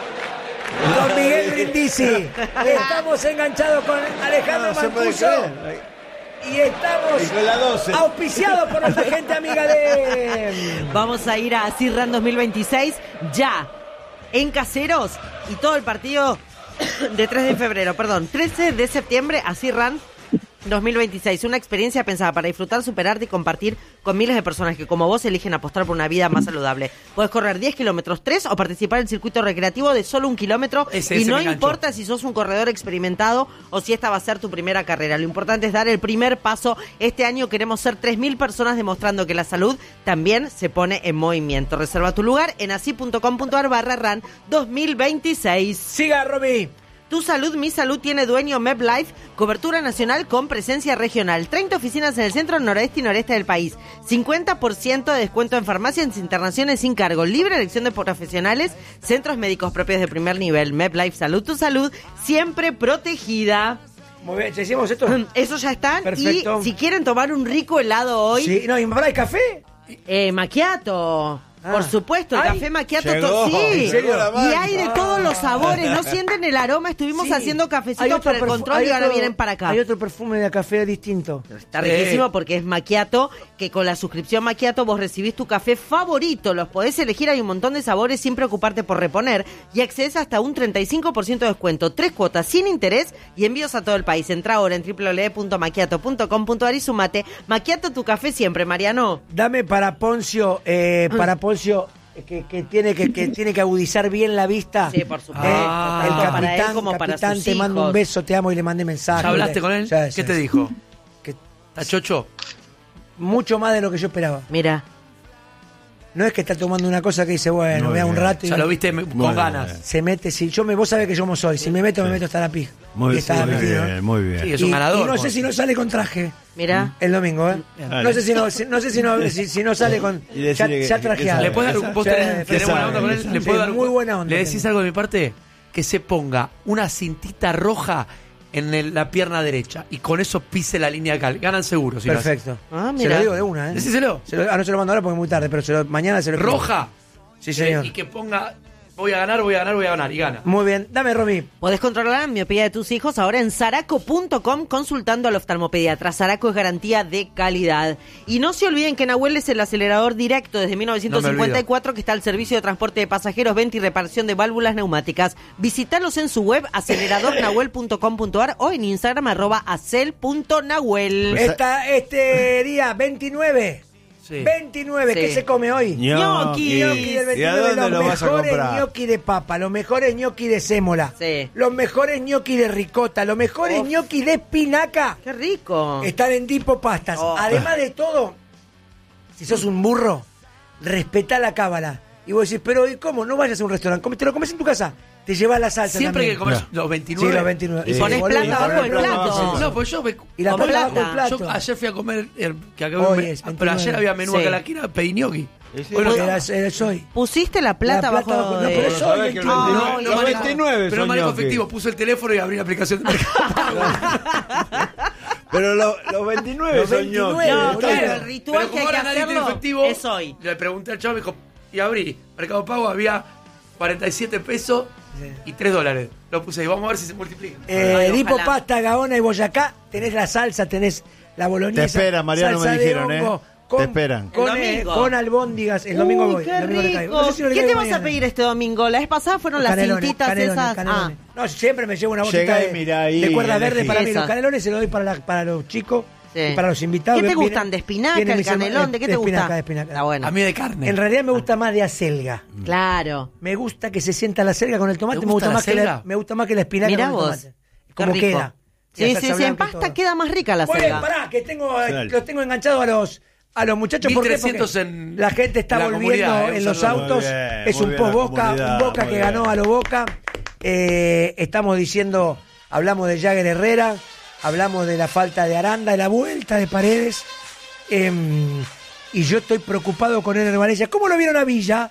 con Miguel Brindisi. Estamos enganchados con Alejandro No, se puede Mancuso. creer. Y estamos Y con la doce. auspiciados por nuestra gente amiga de... Vamos a ir a Cirran dos mil veintiséis ya en Caseros y todo el partido de tres de febrero, perdón, trece de septiembre a Cirran dos mil veintiséis. Una experiencia pensada para disfrutar, superarte y compartir con miles de personas que como vos eligen apostar por una vida más saludable. Puedes correr diez kilómetros, tres o participar en el circuito recreativo de solo un kilómetro Ese- y ese no me enganchó. importa si sos un corredor experimentado o si esta va a ser tu primera carrera. Lo importante es dar el primer paso. Este año queremos ser tres mil personas demostrando que la salud también se pone en movimiento. Reserva tu lugar en así.com.ar barra RAN dos mil veintiséis. Siga, Romy. Tu salud, mi salud tiene dueño MedLife, cobertura nacional con presencia regional. treinta oficinas en el centro, noroeste y noreste del país. cincuenta por ciento de descuento en farmacias internacionales sin cargo. Libre elección de profesionales, centros médicos propios de primer nivel. MedLife Salud, tu salud, siempre protegida. Muy bien, ¿te decimos esto? Eso ya están. Perfecto. Y si quieren tomar un rico helado hoy, Sí, no, ¿y para el café? eh, macchiato. Ah. Por supuesto, el Ay, café macchiato, llegó, to- sí. llegó la Y máquina. hay de todos los sabores, ¿no sienten el aroma? Estuvimos Sí. haciendo Hay cafecitos otro para el perfu- control hay y ahora otro- vienen para acá. Hay otro perfume de café distinto. Está riquísimo porque es macchiato, que con la suscripción macchiato vos recibís tu café favorito. Los podés elegir, hay un montón de sabores sin preocuparte por reponer y accedes hasta un treinta y cinco por ciento de descuento. Tres cuotas sin interés y envíos a todo el país. Entra ahora en doble u doble u doble u punto macchiato punto com punto ar y sumate. Macchiato, tu café siempre, Mariano. Dame para Poncio, eh, para Poncio eh, que, que tiene que, que tiene que agudizar bien la vista. Sí, por supuesto. Eh, Ah, el tanto capitán, para él como para capitán, sus te mando un hijos. beso, te amo y le mandé mensaje. ¿Ya hablaste con él? Sí, sí, ¿Qué te sí. dijo? Que ¿Está chocho? mucho más de lo que yo esperaba. Mira. No es que está tomando una cosa que dice, bueno, Muy me da un bien. rato y Ya lo viste me- con Bueno, ganas. bien. se mete. Si yo me, vos sabés que yo como soy. Si me meto, me meto hasta la pija. Muy, Y estaba muy metido. bien, muy bien. Sí, es Y, un ganador. y no sé Poncio. si no sale con traje Mira. el domingo, ¿eh? Dale. No sé si no, si- no sé si no, si, si no sale con Y ya, decirle que- ya que trajeado. ¿Le puedes dar un, vos Sí, tenés, sí, tenés sí, buena onda con él? sí, ¿Le sí, puedo dar un- muy buena onda ¿Le decís tengo. algo de mi parte? Que se ponga una cintita roja en el- la pierna derecha y con eso pise la línea de cal. Ganan seguro. Si lo hacen. Perfecto. Ah, se mira. lo digo de una, ¿eh? Decíselo. Se lo- ah, no se lo mando ahora porque es muy tarde, pero se lo- mañana se lo escribo. Roja. Sí, señor. Eh, y que ponga, voy a ganar, voy a ganar, voy a ganar. Y gana. Muy bien. Dame, Romy. Podés controlar la miopía de tus hijos ahora en Saraco punto com consultando al oftalmopediatra. Saraco es garantía de calidad. Y no se olviden que Nahuel es el acelerador directo desde mil novecientos cincuenta y cuatro que está al servicio de transporte de pasajeros, venta y reparación de válvulas neumáticas. Visítalos en su web acelerador nahuel punto com punto a r o en Instagram arroba acel punto nahuel. Esta, este día veintinueve. Sí. veintinueve, Sí. ¿qué se come hoy? Ñoqui. Ñoqui del ¿Y a veintinueve, dónde los lo vas a mejores comprar? ñoqui de papa, los mejores ñoqui de sémola, Sí. los mejores ñoqui de ricota, los mejores Uf. ñoqui de espinaca. ¡Qué rico! Están en Tipo Pastas. Oh. Además de todo, si sos un burro, respetá la cábala. Y vos decís, pero ¿y cómo? No vayas a un restaurante, come- te lo comes en tu casa. Te llevas la salsa Siempre hay también. que comer los veintinueve. Sí, los veintinueve. Y Sí, ponés boludo, plata y abajo ponés del plata plato. abajo del No, pues yo me. Y la Con plata abajo del plata. plato. Yo ayer fui a comer, eh, que acá Hoy me- es pero veintinueve. ayer había menú Sí. acá en la esquina, pedí gnocchi. Bueno, Bueno, era, era soy. Pusiste la plata, La plata abajo abajo- no, de... pero eso- Sabés que el No, veintinueve- no, los no, veintinueve pero no son manejo ñoquis. efectivo, puse el teléfono y abrí la aplicación de Mercado Pago. Pero lo- los veintinueve Los son veintinueve, ñoquis. No, boludo. claro, el Pero ritual que como hay que ahora nadie tiene hacerlo efectivo, es hoy. le pregunté al chavo, me dijo, y abrí, Mercado Pago había cuarenta y siete pesos y tres dólares. Lo puse ahí, vamos a ver si se multiplica. Eh, Ay, Dipo ojalá. Pasta, Gaona y Boyacá, tenés la salsa, tenés la boloñesa. Te esperan, Mariano, salsa me de dijeron, hongo, ¿eh? Con, Te esperan. Con, El eh, domingo. con albóndigas. El domingo Uy, voy. qué el domingo le rico. caigo. No sé si no le ¿Qué caigo te vas a mañana. pedir este domingo? La vez pasada fueron las Canelones, cintitas canelones, esas. canelones. Ah, No, siempre me llevo una botita Llegá y de, mirá ahí, de cuerda elegí. verde para mí. Esa. Los canelones se los doy para, la- para los chicos Sí. y para los invitados. ¿Qué te Vienen- gustan? ¿De espinaca, vienen el mis hermanos- canelón? ¿De qué te espinaca, gusta? de espinaca. Está bueno. A mí de carne. En realidad me gusta más de acelga. Claro. Me gusta que se sienta la selga con el tomate. ¿Te Me gusta gusta, la más que la, selga? me gusta más que la espinaca Mirá con el vos. tomate. Qué Como rico. queda. Y Sí, la sí, salsa sí, en blanca y pasta todo. queda más rica la Bueno, selga. pará, que tengo, Dale. los tengo enganchados a los a los muchachos. ¿Por qué? mil trescientos Porque en la gente está la volviendo comunidad, eh, en un los saludo. autos. Muy bien, es muy un bien la post Boca, un comunidad, Boca muy que bien. ganó a lo Boca. Eh, estamos diciendo, hablamos de Jagger Herrera, hablamos de la falta de Aranda, de la vuelta de Paredes. eh, y yo estoy preocupado con Ener Valencia. ¿Cómo lo vieron a Villa?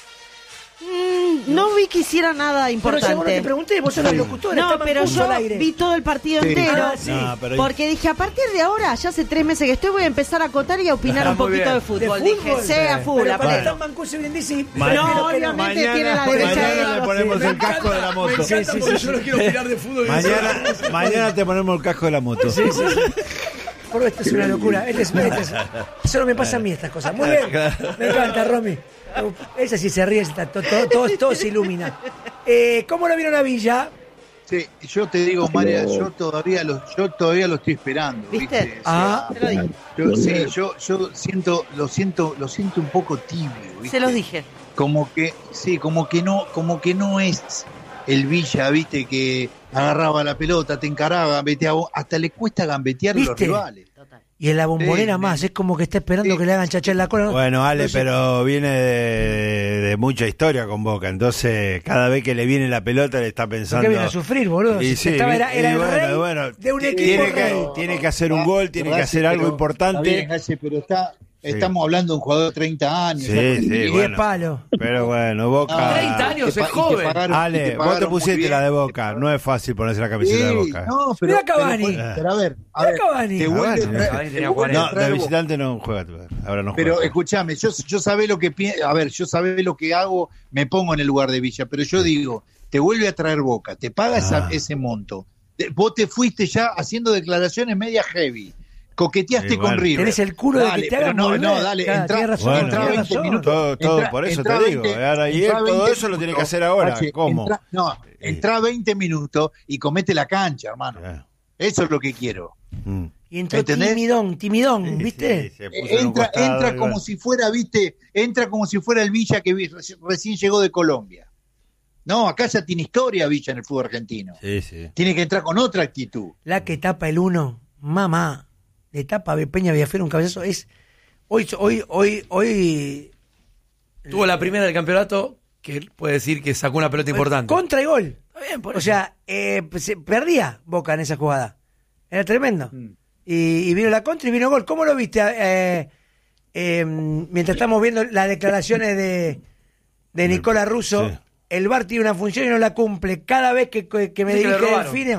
Mm, no vi que hiciera nada Pero si vos no te importante. pregunté, vos sos la locutora. No, estaba en pero curso yo al aire. vi todo el partido Sí. entero. Ah, sí. No, pero- Porque dije, a partir de ahora, ya hace tres meses que estoy, voy a empezar a acotar y a opinar Ah, un muy poquito bien. de fútbol. ¿De Dije, fútbol? sea Pero full. cuando aparte. están Mancuso y Brindisi, Ma- No, obviamente tiene la derecha mañana de- le ponemos Sí, el me casco de la Me moto. encanta sí, porque sí, yo no quiero opinar de fútbol. Mañana, mañana te ponemos el casco de la moto. Sí, sí, sí. Por esto es una locura. Este es, este es- solo me pasa a mí estas cosas. Muy bien. Me encanta, Romy. Esa sí se ríe, está, todo, todo, todo, todo se ilumina. Eh, ¿Cómo lo vieron a Villa? Sí, yo te digo, María, yo todavía lo, yo todavía lo estoy esperando. ¿Viste? ¿viste? O sea, Ah. Se lo dije. yo, sí, yo, yo siento, lo siento, lo siento un poco tibio. ¿viste? Se los dije. Como que, sí, como que no, como que no es el Villa, viste, que agarraba la pelota, te encaraba, gambeteaba, hasta le cuesta gambetear a los ¿Viste? rivales. Y en la bombonera Sí, más, sí. es como que está esperando Sí. que le hagan chachar la cola. ¿no? Bueno, Ale, No sé. pero viene de, de mucha historia con Boca, entonces cada vez que le viene la pelota le está ¿Por pensando... qué viene a sufrir, boludo? Y Si sí, estaba- era, era y el bueno, rey bueno, de un tiene equipo que, rey. tiene que hacer un gol, tiene que Racing, hacer algo pero- importante. Está bien, Jesse, pero está, estamos hablando de un jugador de treinta años. Sí, ya con- sí, Y diez bueno. palos. Pero bueno, Boca... treinta años, Te es pa- y te joven. pagaron- y te Ale, vos pagaron te muy pusiste bien. la de Boca, no es fácil ponerse la camiseta de Sí, Boca. no, pero, Mirá Cavani. pero, pero a ver, a Mirá ver, Cavani. te vuelve a Cavani. traer- Cavani te tenía vuelve a No, traer de Boca. visitante no juega, ahora no Pero juega. escúchame, yo, yo sabe lo que pi- a ver, yo sabe lo que hago, me pongo en el lugar de Villa, pero yo digo, te vuelve a traer Boca, te paga esa- Ah. ese monto. Te- vos te fuiste ya haciendo declaraciones media heavy. Coqueteaste Sí, bueno. con River. Tenés el culo de Dale, que te pero hagan no, volver. no, dale, Claro, entra, tenés razón, Bueno, entra tenés veinte razón. minutos. Todo- todo entra- por eso entra te digo, veinte ahora, y entra él todo veinte eso lo tiene que minutos. hacer ahora, H, ¿cómo? entra- no, entra veinte minutos y comete la cancha, hermano. Ah, Eso es lo que quiero. mm. Y entró ¿Entendés? timidón, timidón, Sí, ¿viste? sí, se puso en un Entra, costado entra y como bueno. si fuera, viste, entra como si fuera el Villa que vi- reci- recién llegó de Colombia. No, acá ya tiene historia Villa en el fútbol argentino. Sí, sí. Tiene que entrar con otra actitud. La que tapa el uno, mamá, le tapa a Peña Villafuera un cabezazo. Es, hoy, hoy, hoy, hoy. Tuvo la primera del campeonato que puede decir que sacó una pelota importante. Contra y gol. Está bien, por O eso. sea, eh, se perdía Boca en esa jugada. Era tremendo. Mm. Y, y vino la contra y vino gol. ¿Cómo lo viste? Eh, eh, mientras estamos viendo las declaraciones de, de Nicola Russo, Sí. el V A R tiene una función y no la cumple. Cada vez que, que, que me Dice que le dirige robaron. Delfino,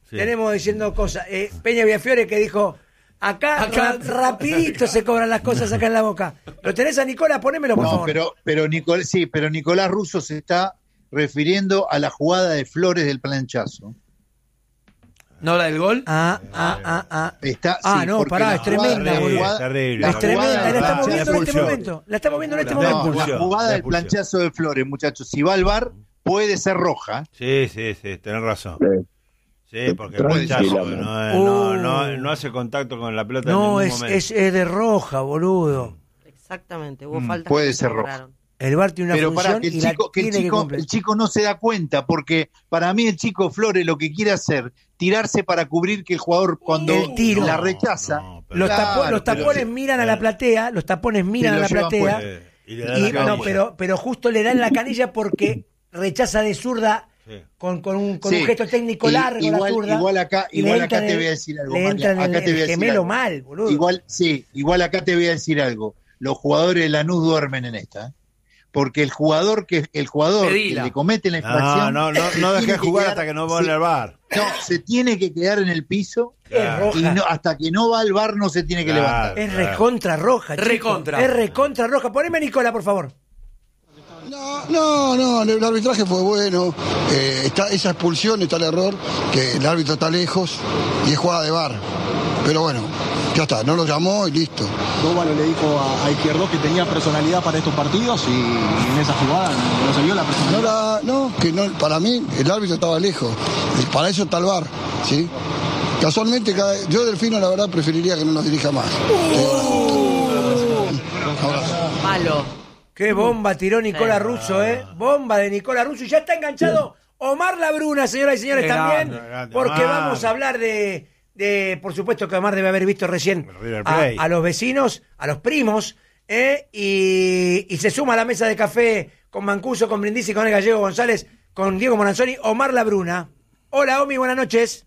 Sí. Tenemos diciendo cosas. Eh, Peña Villafiore que dijo, acá, Acá- ra- rapidito se cobran las cosas acá en la Boca. ¿Lo tenés a Nicola? Ponémelo, por No, favor. pero, pero Nicolás, sí, pero Nicolás Russo se está refiriendo a la jugada de Flores del planchazo. ¿No la del gol? Ah, ah, ah, ah. Está, Ah, sí, no, porque pará, la es jugada- tremenda, la boludo. jugada- Terrible. la Es tremenda, jugada la del estamos planchazo- viendo en este expulsión. momento. La estamos viendo en este No, No, momento. la expulsión, jugada la del expulsión. planchazo de Flores, muchachos. Si va al bar, puede ser roja. Sí, sí, sí, tenés razón. Eh, Sí, porque el Tranquila, planchazo man. no, no, Uh. no, no hace contacto con la pelota en No, ningún es, momento. es, es de roja, boludo. Exactamente, hubo Mm, faltas puede que ser se roja. cobraron. El bar tiene una Pero función para que el y la chico, que el tiene que chico, cumplir. el chico no se da cuenta, porque para mí el chico Flores lo que quiere hacer, tirarse para cubrir que el jugador cuando El tiro. la rechaza. No, pero- Los, Claro, tapo- los pero tapones sí. miran a la platea, los tapones miran lo a la llevan platea. puesto. Eh, y le dan Y, la no, canilla. pero, pero justo le dan la canilla porque rechaza de zurda Sí. con, con, un, con Sí. un gesto técnico Y- largo igual- la zurda. igual acá- y le igual entra acá en te el- voy a decir algo, Le María, entra en acá el, te voy a el decir gemelo algo. mal, boludo. Igual, sí, igual acá te voy a decir algo. Los jugadores de Lanús duermen en esta, ¿eh? Porque el jugador que el jugador Pedila. que le comete la No, infracción no, no, se no tiene dejé que jugar quedar- hasta que no se- vuelva al bar. No, se tiene que quedar en el piso Es roja. y no, hasta que no va al bar no se tiene que Claro. levantar. Es recontra roja, chico. Recontra. Es recontra roja. Poneme a Nicola, por favor. No, no, no, el arbitraje fue bueno. Eh, está esa expulsión, está el error, que el árbitro está lejos y es jugada de bar. Pero bueno, ya está, no lo llamó y listo. Dóvalo le dijo a, a Izquierdo que tenía personalidad para estos partidos y, y en esa jugada no se vio la No, personalidad. la, no, que no, para mí el árbitro estaba lejos. Y para eso está el bar, ¿sí? Casualmente, cada- yo Delfino la verdad preferiría que no nos dirija más. Abrazo. Malo. Qué bomba tiró Nicola Russo, ¿eh? Bomba de Nicola Russo. Y ya está enganchado Omar Labruna, señoras y señores, Qué también. grande, grande, Porque Omar. vamos a hablar de, de, por supuesto que Omar debe haber visto recién River a, Plate. a los vecinos, a los primos, ¿eh? Y, y se suma a la mesa de café con Mancuso, con Brindisi, con el Gallego González, con Diego Monanzoni, Omar Labruna. Hola, Omi, buenas noches.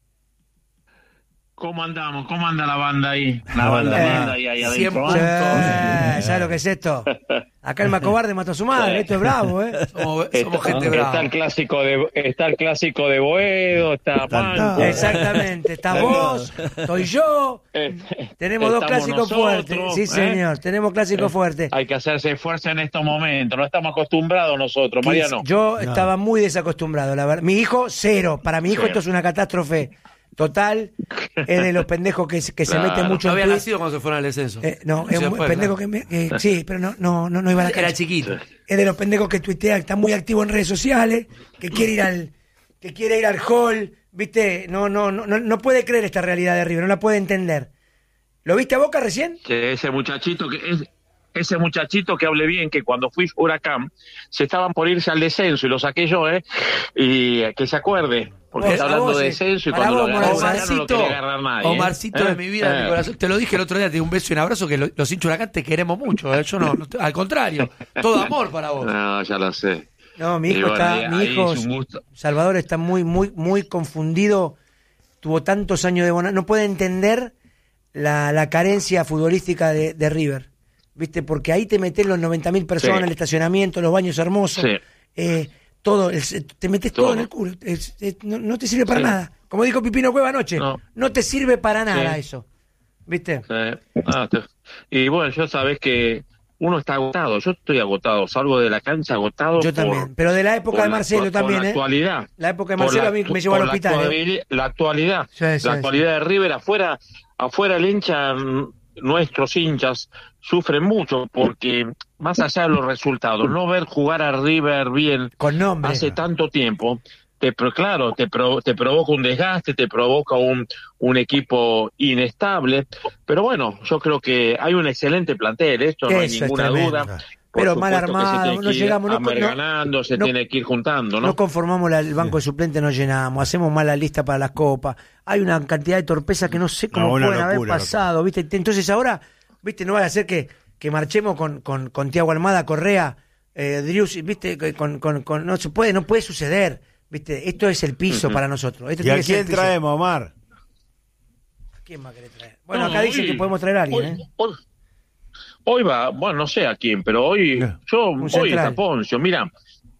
¿Cómo andamos? ¿Cómo anda la banda ahí? La Ah, banda eh, linda ahí, ahí cien adentro. puntos. ¿eh? Eh, ¿Sabes lo que es esto? Acá el Macobarde mató a su madre, esto es bravo, ¿eh? Somos, Está, somos gente está brava. el clásico de está el clásico de Boedo, está Manco. Exactamente, está vos, estoy yo. Tenemos dos Estamos clásicos nosotros, fuertes. Sí, ¿eh? señor, tenemos clásicos fuertes. Hay que hacerse fuerza en estos momentos, no estamos acostumbrados nosotros, Mariano. Yo estaba muy desacostumbrado, la verdad. Mi hijo, cero. Para mi hijo Sí. esto es una catástrofe total. Es de los pendejos que, se- que se Claro, mete mucho no en había Twitch. nacido cuando se fueron al descenso. Eh, no, Sí, es un después, pendejo ¿no? que, me, que- sí, pero no, no, no, no iba a la Era cancha. chiquito. Es de los pendejos que tuitea, que está muy activo en redes sociales, que quiere ir al, que quiere ir al hall, viste, no, no, no, no, no puede creer esta realidad de River, no la puede entender. ¿Lo viste a Boca recién? Que ese muchachito que es ese muchachito que hable bien, que cuando fui Huracán se estaban por irse al descenso y lo saqué yo, ¿eh? Y eh, que se acuerde, porque Vos, está a hablando vos, de eh, descenso y para cuando vos, lo agarró Morazán, Mariano no lo quería agarrar nadie. ¿eh? Omarcito de ¿Eh? mi vida, de mi Eh. corazón. Te lo dije el otro día, te di un beso y un abrazo, que lo- los hinchas Huracán te queremos mucho. ¿eh? Yo no, no te- al contrario, todo amor para vos. No, ya lo sé. No, mi Y hijo bueno, está, ahí- mi ahí hijo es un gusto. Salvador está muy, muy, muy confundido. Tuvo tantos años de bona, no puede entender la, la carencia futbolística de, de River, viste, porque ahí te metes los noventa mil personas, Sí. el estacionamiento, los baños hermosos, Sí. eh, todo, el- te metes todo, Todo. en el culo, es- es- no, no te sirve para Sí. nada. Como dijo Pipino Cueva anoche, no, No. te sirve para nada Sí. eso, viste. Sí. Ah, te- y bueno, yo sabés que uno está agotado. Yo estoy agotado. Salgo de la cancha agotado. Yo por- también, pero de la época por de la- Marcelo por también, la ¿eh? actualidad. La época de Por Marcelo la- a mí me llevó al por la hospital, ¿eh? actuali- La actualidad. Sí, sí, la sí. actualidad de River afuera, afuera el hincha, mm, nuestros hinchas sufren mucho porque más allá de los resultados, no ver jugar a River bien Con nombre. hace tanto tiempo, te pro- claro, te, pro- te provoca un desgaste, te provoca un, un equipo inestable, pero bueno, yo creo que hay un excelente plantel, esto no hay Eso es ninguna tremendo. duda. Por Pero mal supuesto que se armado, tiene no que ir llegamos, no- no- amerganando, se no- tiene que ir juntando, ¿no? No conformamos la- el banco de suplentes, no llenamos, hacemos mal la lista para las copas. Hay una cantidad de torpeza que no sé cómo No, una pueden haber locura, pasado, ¿viste? Entonces ahora, ¿viste? No vaya a ser que, que marchemos con, con, con Tiago Almada, Correa, eh, Driussi, ¿viste? Que Con, con, con- no se puede, no puede suceder, ¿viste? Esto es el piso Ujú. para nosotros. Esto ¿Y tiene a que ser quién el piso. traemos, Omar? ¿A quién más querés traer? Bueno, No, acá dicen hoy- que podemos traer a alguien, hoy, ¿eh? hoy- hoy va, bueno, no sé a quién, pero hoy, yo, hoy central. está Poncio. Mira,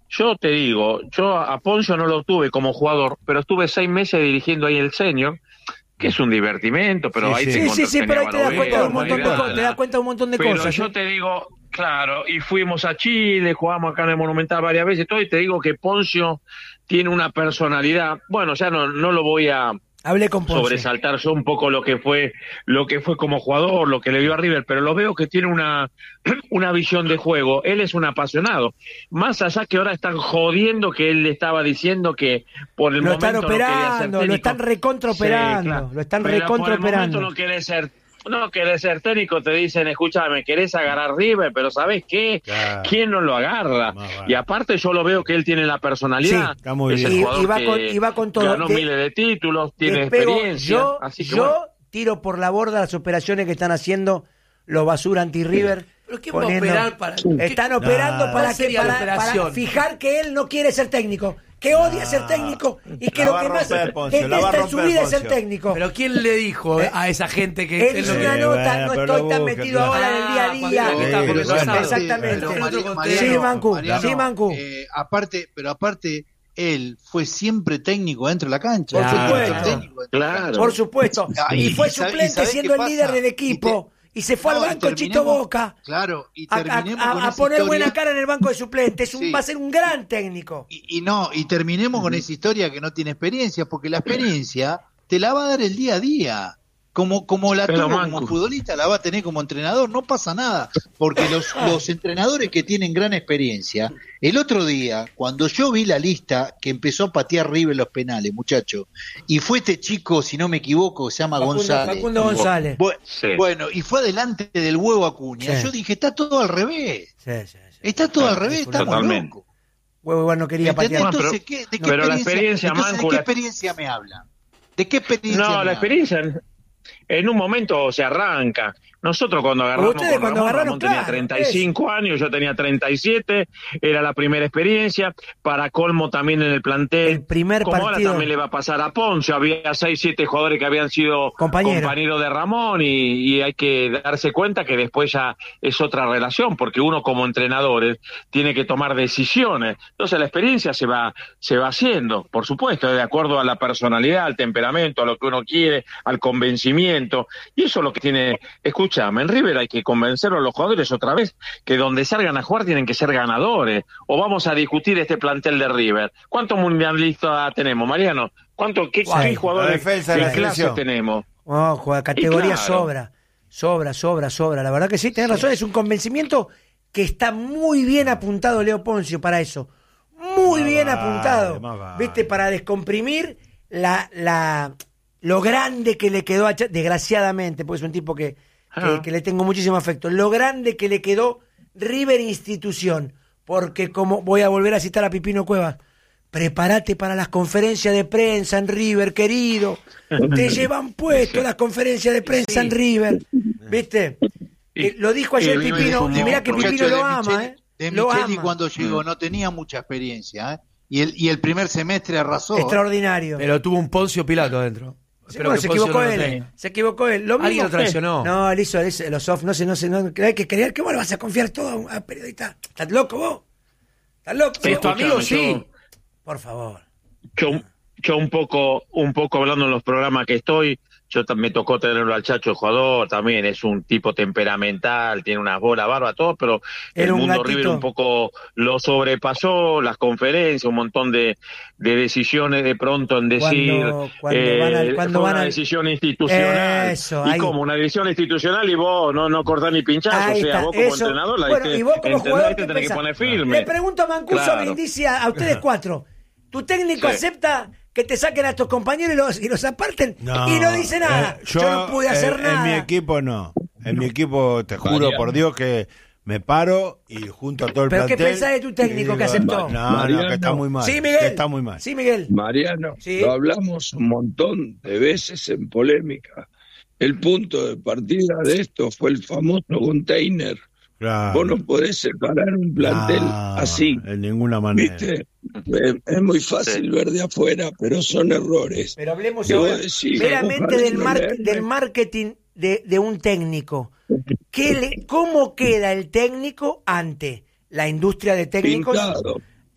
yo te digo, yo a Poncio no lo tuve como jugador, pero estuve seis meses dirigiendo ahí el senior, que es un divertimento, pero sí, ahí sí. te Sí, sí, sí, pero ahí te das cuenta de un montón de Barovero, cosas, te das cuenta de un montón de pero cosas. yo ¿sí? te digo, claro, y fuimos a Chile, jugamos acá en el Monumental varias veces, todo, y te digo que Poncio tiene una personalidad, bueno, ya no, no lo voy a Hablé con Poncio. sobresaltar yo un poco lo que fue lo que fue como jugador, lo que le dio a River, pero lo veo que tiene una una visión de juego. Él es un apasionado. Más allá que ahora están jodiendo que él le estaba diciendo que por el lo momento están no quería ser operando, lo técnico. están recontraoperando, Sí, claro. lo están Pero por el recontraoperando. momento no querés ser no querés ser técnico, te dicen, escúchame, querés agarrar River, pero ¿sabés qué? Claro. ¿Quién no lo agarra? Y aparte yo lo veo que él tiene la personalidad, Sí, está muy es bien. el Y- jugador y va que con- y va con todo. ganó De- miles de títulos, tiene Te pego- experiencia, yo así que yo bueno. tiro por la borda las operaciones que están haciendo los basura anti-River. ¿Pero quién va a operar para- Están qué- operando No. para, ¿Cuál que, sería la para, para operación? fijar que él no quiere ser técnico, que odia ser técnico y que La lo va a que más romper, Poncio, la va a detesta en su romper, vida es ser Poncio. técnico. Pero ¿quién le dijo a esa gente que Él él hizo no una quiere? nota, bueno, no pero estoy lo tan busca, metido claro. ahora en el día a Ah, día. porque está porque no sabe. Exactamente. Pero Mari- Sí, Mariano, Mancu, Mariano, sí, Mancu. eh, aparte, pero aparte, él fue siempre técnico dentro de la cancha. Por Siempre supuesto. fue técnico dentro de la Claro. cancha. Por supuesto. Ah, Y y- fue y sabe- y suplente ¿sabés siendo qué el líder pasa? del equipo. Y se fue No, al y banco Chito terminemos- Boca. Claro, y A, terminemos a- con a esa poner historia. buena cara en el banco de suplentes. Un- Sí. Va a ser un gran técnico. Y, y no, y terminemos con esa historia que no tiene experiencia, porque la experiencia te la va a dar el día a día. Como, como la Pero, tuvo Mancu. como futbolista, la va a tener como entrenador, no pasa nada. Porque los, los entrenadores que tienen gran experiencia, el otro día, cuando yo vi la lista que empezó a patear River los penales, muchachos, y fue este chico, si no me equivoco, se llama Facundo- González. Facundo González. Bu- Sí. Bueno, y fue adelante del huevo Acuña. Sí. Yo dije, está todo al revés. Sí, sí, sí. Está todo al revés, estamos Totalmente. locos. Huevo igual no quería ¿Entendés? patear. Entonces, pero- ¿qué, ¿de qué pero la experiencia, experiencia, entonces, Mancu, ¿de qué la- experiencia me hablan? ¿De qué experiencia No, me la hablan? experiencia en un momento se arranca. Nosotros cuando agarramos Ustedes con cuando Ramón, agarraron, Ramón tenía claro, treinta y cinco años, yo tenía treinta y siete, era la primera experiencia, para colmo también en el plantel. El primer como ahora partido. también le va a pasar a Ponce, había seis, siete jugadores que habían sido Compañero. compañeros de Ramón y, y hay que darse cuenta que después ya es otra relación, porque uno como entrenadores tiene que tomar decisiones. Entonces la experiencia se va, se va haciendo, por supuesto, de acuerdo a la personalidad, al temperamento, a lo que uno quiere, al convencimiento. Y eso es lo que tiene, escúchame, en River hay que convencer a los jugadores otra vez que donde salgan a jugar tienen que ser ganadores. O vamos a discutir este plantel de River. ¿Cuántos mundialistas tenemos, Mariano? ¿Cuánto, qué, Sí. qué jugadores La defensa de de la clase selección. tenemos? Oh, juega, categoría Y claro. sobra. Sobra, sobra, sobra. La verdad que sí, tenés razón. Es un convencimiento que está muy bien apuntado Leo Poncio para eso. Muy Más bien vale, apuntado. más vale. ¿Viste? Para descomprimir la, la, lo grande que le quedó a Cha- desgraciadamente, porque es un tipo que, que, Ah. que le tengo muchísimo afecto. Lo grande que le quedó River institución. Porque como voy a volver a citar a Pipino Cuevas, prepárate para las conferencias de prensa en River, querido. Te llevan puesto las conferencias de prensa en River. ¿Viste? Eh, lo dijo ayer y vive Pipino, como- y mirá que Muchacho, Pipino lo de ama, Micheli- ¿eh? De Lo Micheli ama. cuando llegó no tenía mucha experiencia, ¿eh? Y el, y el primer semestre arrasó. ¿eh? Extraordinario. Pero tuvo un Poncio Pilato adentro. Sí, Espero bueno, que se Poncio equivocó no lo él. tenga. Se equivocó él. Lo Alguien mismo- lo traicionó. No, él hizo, él hizo los off. No sé, no sé. No, hay que creer que vos le vas a confiar todo a un a periodista. ¿Estás loco vos? ¿Estás loco? Si es tu amigo, Escúchame, sí. Por favor. Yo, yo un poco, un poco hablando en los programas que estoy, yo tam- me tocó tenerlo al Chacho, el jugador, también es un tipo temperamental, tiene unas bolas barbas, todo, pero Era el un mundo gatito. River un poco lo sobrepasó, las conferencias, un montón de, de decisiones de pronto en decir, Cuando- cuando van al- cuando fue van una al- decisión institucional. Eso, y ahí. como una decisión institucional y vos no, no cortás ni pinchás, Ahí o sea, está, vos como eso. entrenador la Bueno, diste- y vos como entendés jugador, que ¿qué tenés que pensás? poner firme. Le pregunto a Mancuso, Claro. me dice a, a ustedes cuatro. ¿Tu técnico Sí. acepta que te saquen a tus compañeros y los, y los aparten? No, y no dice nada. eh, yo, no pude hacer en, nada. En mi equipo no. En mi equipo, te juro Mariano. por Dios que me paro y junto a todo el ¿Pero qué plantel. pensás de tu técnico y que aceptó? No, no, Mariano. que está muy mal. Sí, que Miguel. está muy mal. Sí, Miguel. Mariano, Sí. lo hablamos un montón de veces en polémica. El punto de partida de esto fue el famoso container. Claro. Vos no podés separar un plantel No, así. De ninguna manera. ¿Viste? Es, es muy fácil ver de afuera, pero son errores. Pero hablemos Que vos ahora decís, meramente ojalá del, no mar- le- del marketing de, de un técnico. ¿Qué le- ¿Cómo queda el técnico ante la industria de técnicos? Pintado.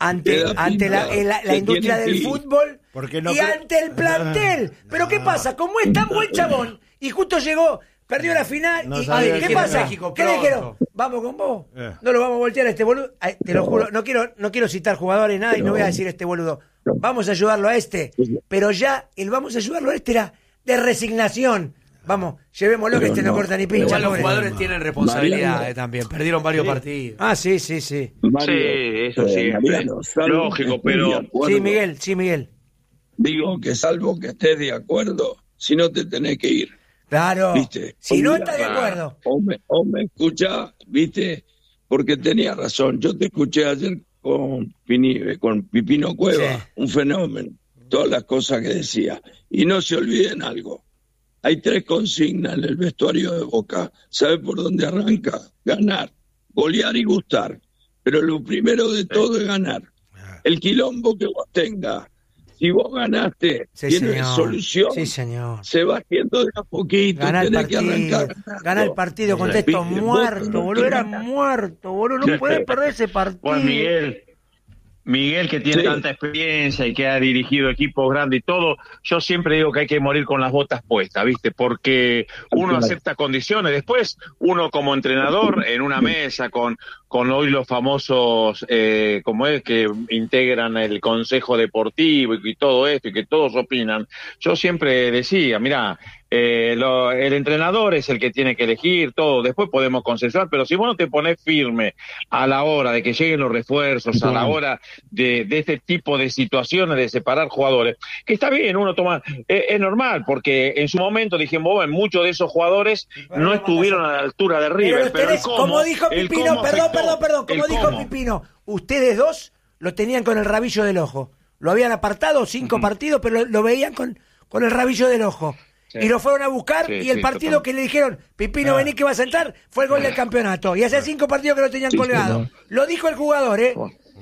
ante, ante la, la, la industria del fútbol no y cre... ante el plantel. Pero ¿qué pasa? Como es tan buen chabón y justo llegó, perdió la final no y ay, ¿qué pasa? México ¿Qué le dijeron? Vamos con vos. Eh. No lo vamos a voltear a este boludo. Ay, te lo juro, no quiero, no quiero citar jugadores nada y no voy a decir este boludo. Vamos a ayudarlo a este. Pero ya el vamos a ayudarlo a este era de resignación. Vamos, llevémoslo que este no, no corta ni pincha. Igual los jugadores tienen responsabilidades también. Perdieron varios sí. partidos. Ah, sí, sí, sí. Mario, sí, eso sí. Eh, Mariano, lógico, pero... Sí, Miguel, sí, Miguel. Digo que salvo que estés de acuerdo, si no te tenés que ir. Claro. ¿Viste? Si o no estás de acuerdo. O me, o me escuchás, ¿viste? Porque tenía razón. Yo te escuché ayer con, Pini, con Pipino Cueva, sí. Un fenómeno. Todas las cosas que decía. Y no se olviden algo. Hay tres consignas en el vestuario de Boca. ¿Sabe por dónde arranca? Ganar, golear y gustar. Pero lo primero de todo es ganar. El quilombo que vos tengas, si vos ganaste, sí, tiene señor. Solución. Sí, señor. Se va haciendo de a poquito. Gana el partido, que arrancar gana el partido con esto muerto, boludo. Era muerto, boludo. No puedes perder ese partido. Juan Miguel. Miguel, que tiene sí. tanta experiencia y que ha dirigido equipos grandes y todo, yo siempre digo que hay que morir con las botas puestas, ¿viste? Porque uno acepta condiciones. Después, uno como entrenador, en una mesa con, con hoy los famosos, eh, como es, que integran el consejo deportivo y, y todo esto, y que todos opinan, yo siempre decía, mirá, Eh, lo, el entrenador es el que tiene que elegir todo, después podemos consensuar, pero si vos no te pones firme a la hora de que lleguen los refuerzos, a la hora de, de este tipo de situaciones de separar jugadores, que está bien, uno toma, eh, es normal, porque en su momento dijimos, bueno, muchos de esos jugadores no estuvieron a la altura de River, pero, pero el cómo, como dijo Pipino, perdón, afectó, perdón, perdón, como dijo cómo. Pipino, ustedes dos lo tenían con el rabillo del ojo, lo habían apartado cinco uh-huh. partidos, pero lo, lo veían con, con el rabillo del ojo. Sí. Y lo fueron a buscar sí, y el sí, partido total. Que le dijeron, Pipino, ah. vení que vas a entrar, fue el gol del campeonato. Y hace cinco partidos que lo tenían sí, colgado. Sí, no. Lo dijo el jugador, ¿eh?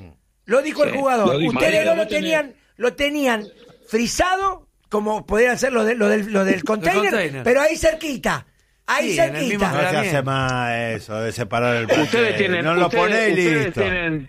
Lo dijo sí, el jugador. Lo dijo. Ustedes no lo tenían, lo tenían frisado, como podían hacer lo, de, lo, del, lo del container, container, pero ahí cerquita. Ahí sí, cerquita. No se hace más eso de separar el plantel. Ustedes tienen, no lo ustedes, ponés y ustedes listo. Tienen,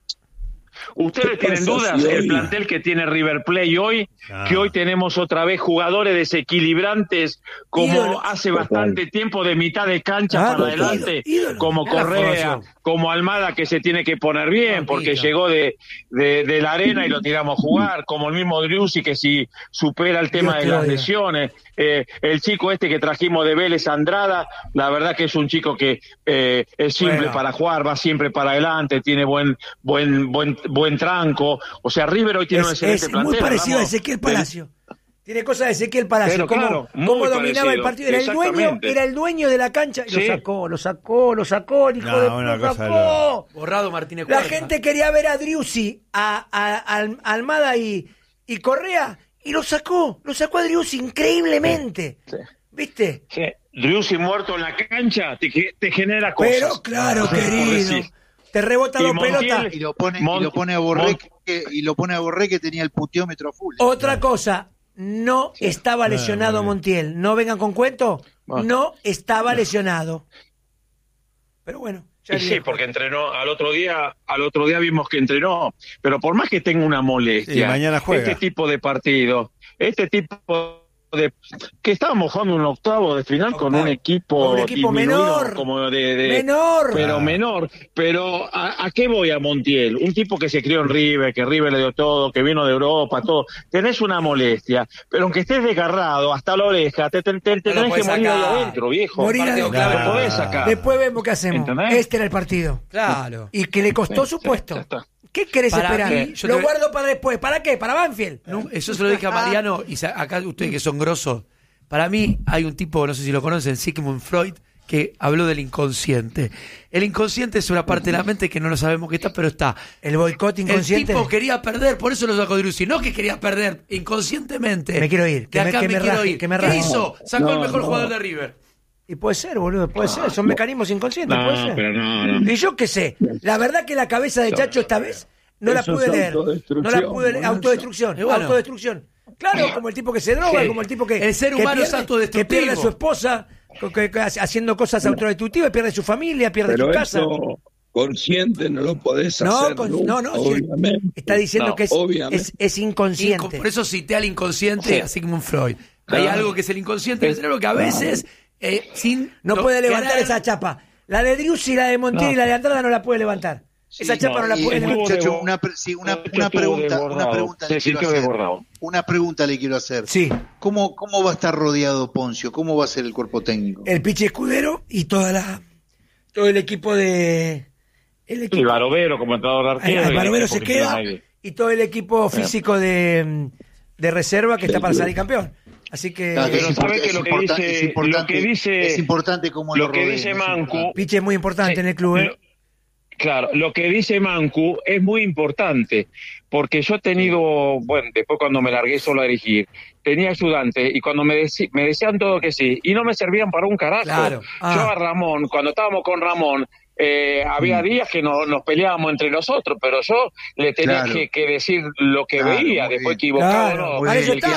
¿Ustedes tienen dudas del plantel que tiene River Plate hoy? Ah. Que hoy tenemos otra vez jugadores desequilibrantes como ídolo. Hace bastante tiempo de mitad de cancha ah, para adelante, ídolo, ídolo. Como Correa, como Almada que se tiene que poner bien porque llegó de, de, de la arena y lo tiramos a jugar, como el mismo Driussi que si supera el tema Dios de las lesiones, eh, el chico este que trajimos de Vélez, Andrada, la verdad que es un chico que eh, es simple bueno. para jugar, va siempre para adelante, tiene buen buen buen buen tranco, o sea, River hoy tiene es, un excelente es plantel. Muy parecido a Ezequiel Palacio. Tiene cosas de Ezequiel Palacio. Cómo, claro, cómo dominaba parecido. El partido. Era el dueño, era el dueño de la cancha. Y sí. Lo sacó, lo sacó, lo sacó, el hijo no, de lo sacó. Lo... Borrado Martínez La Cuarta. Gente quería ver a Driussi, a, a, a, a Almada y, y Correa, y lo sacó, lo sacó a Driussi increíblemente. Sí. ¿Viste? Sí. Driussi muerto en la cancha te, te genera cosas. Pero claro, ah, querido. Te rebota dos pelotas. Y lo pone, Mont- y lo pone a Borré que, y lo pone a Borré que tenía el puteómetro full. Otra cosa, no estaba lesionado Montiel. No vengan con cuento. No estaba lesionado. Pero bueno. Ya sí, porque entrenó al otro día, al otro día vimos que entrenó, pero por más que tenga una molestia, sí, mañana juega. Este tipo de partido, este tipo de que estábamos jugando un octavo de final con un equipo, un equipo menor, como de, de menor, pero menor, pero ¿a, ¿a qué voy a Montiel? Un tipo que se crió en River, que River le dio todo, que vino de Europa, todo, tenés una molestia, pero aunque estés desgarrado hasta la oreja, te, te, te, te no tenés que morir ahí adentro, viejo. Morir adentro, claro. Lo podés sacar. Después vemos qué hacemos. ¿Entendés? Este era el partido. Claro. Y que le costó sí, su puesto. Sí, ¿qué querés para esperar? Que, lo te... guardo para después. ¿Para qué? ¿Para Banfield? No, eso se lo dije a Mariano y acá ustedes que son grosos. Para mí hay un tipo, no sé si lo conocen, Sigmund Freud, que habló del inconsciente. El inconsciente es una parte de la mente que no lo sabemos qué está, pero está. El boicot inconsciente. El tipo quería perder, por eso lo sacó Driussi. No que quería perder inconscientemente. Me quiero ir. Que de acá me, que me, me quiero raje, ir. Que me ¿Qué hizo? Sacó no, el mejor no. jugador de River. Y puede ser, boludo, puede ser. Son mecanismos inconscientes, no, puede ser. Pero no, no. Y yo qué sé. La verdad que la cabeza de Chacho esta vez no la pude leer. No la pude leer. Autodestrucción. Bueno. Autodestrucción. Claro, como el tipo que se droga, sí. Como el tipo que... El ser humano es autodestructivo. Que pierde a su esposa que, que, haciendo cosas autodestructivas, pierde su familia, pierde pero su casa. Eso, consciente no lo podés No, hacer con- nunca, no, no, sí, obviamente. está diciendo No, que es, obviamente. es, es inconsciente. Inco- por eso cité al inconsciente Sí. a Sigmund Freud. Hay Claro. algo que es el inconsciente del cerebro que a veces, eh, sin No lo- puede levantar querer- esa chapa. La de Driussi, la de Montiel No. y la de Andrada no la puede levantar. esa chapa no, la y, puede levantar. muchacho, una, pre- sí, una, una pregunta, una pregunta le quiero hacer. Una pregunta le quiero hacer. Sí. ¿Cómo, ¿Cómo va a estar rodeado Poncio? ¿Cómo va a ser el cuerpo técnico? El Pichi Escudero y toda la todo el equipo de el equipo, Y Barovero como entrenador de arquero. Ay, y Barovero el se equipo queda que tiene ahí. y todo el equipo físico de, de reserva que está para salir campeón. Así que Claro, Pero es sabe import- que es lo que importante- dice- es importante- lo que dice- es importante cómo lo lo que rodeen, dice es Mancu- importante. Pichi es muy importante en el club, ¿eh? Claro, lo que dice Mancu es muy importante, porque yo he tenido, bueno, después cuando me largué solo a dirigir, tenía ayudantes y cuando me, deci- me decían todo que sí, y no me servían para un carajo. Claro. Ah. Yo a Ramón, cuando estábamos con Ramón, eh, había días que no, nos peleábamos entre nosotros, pero yo le tenía Claro. que, que decir lo que Claro, veía, muy después bien. equivocado Claro, no. para eso El que está.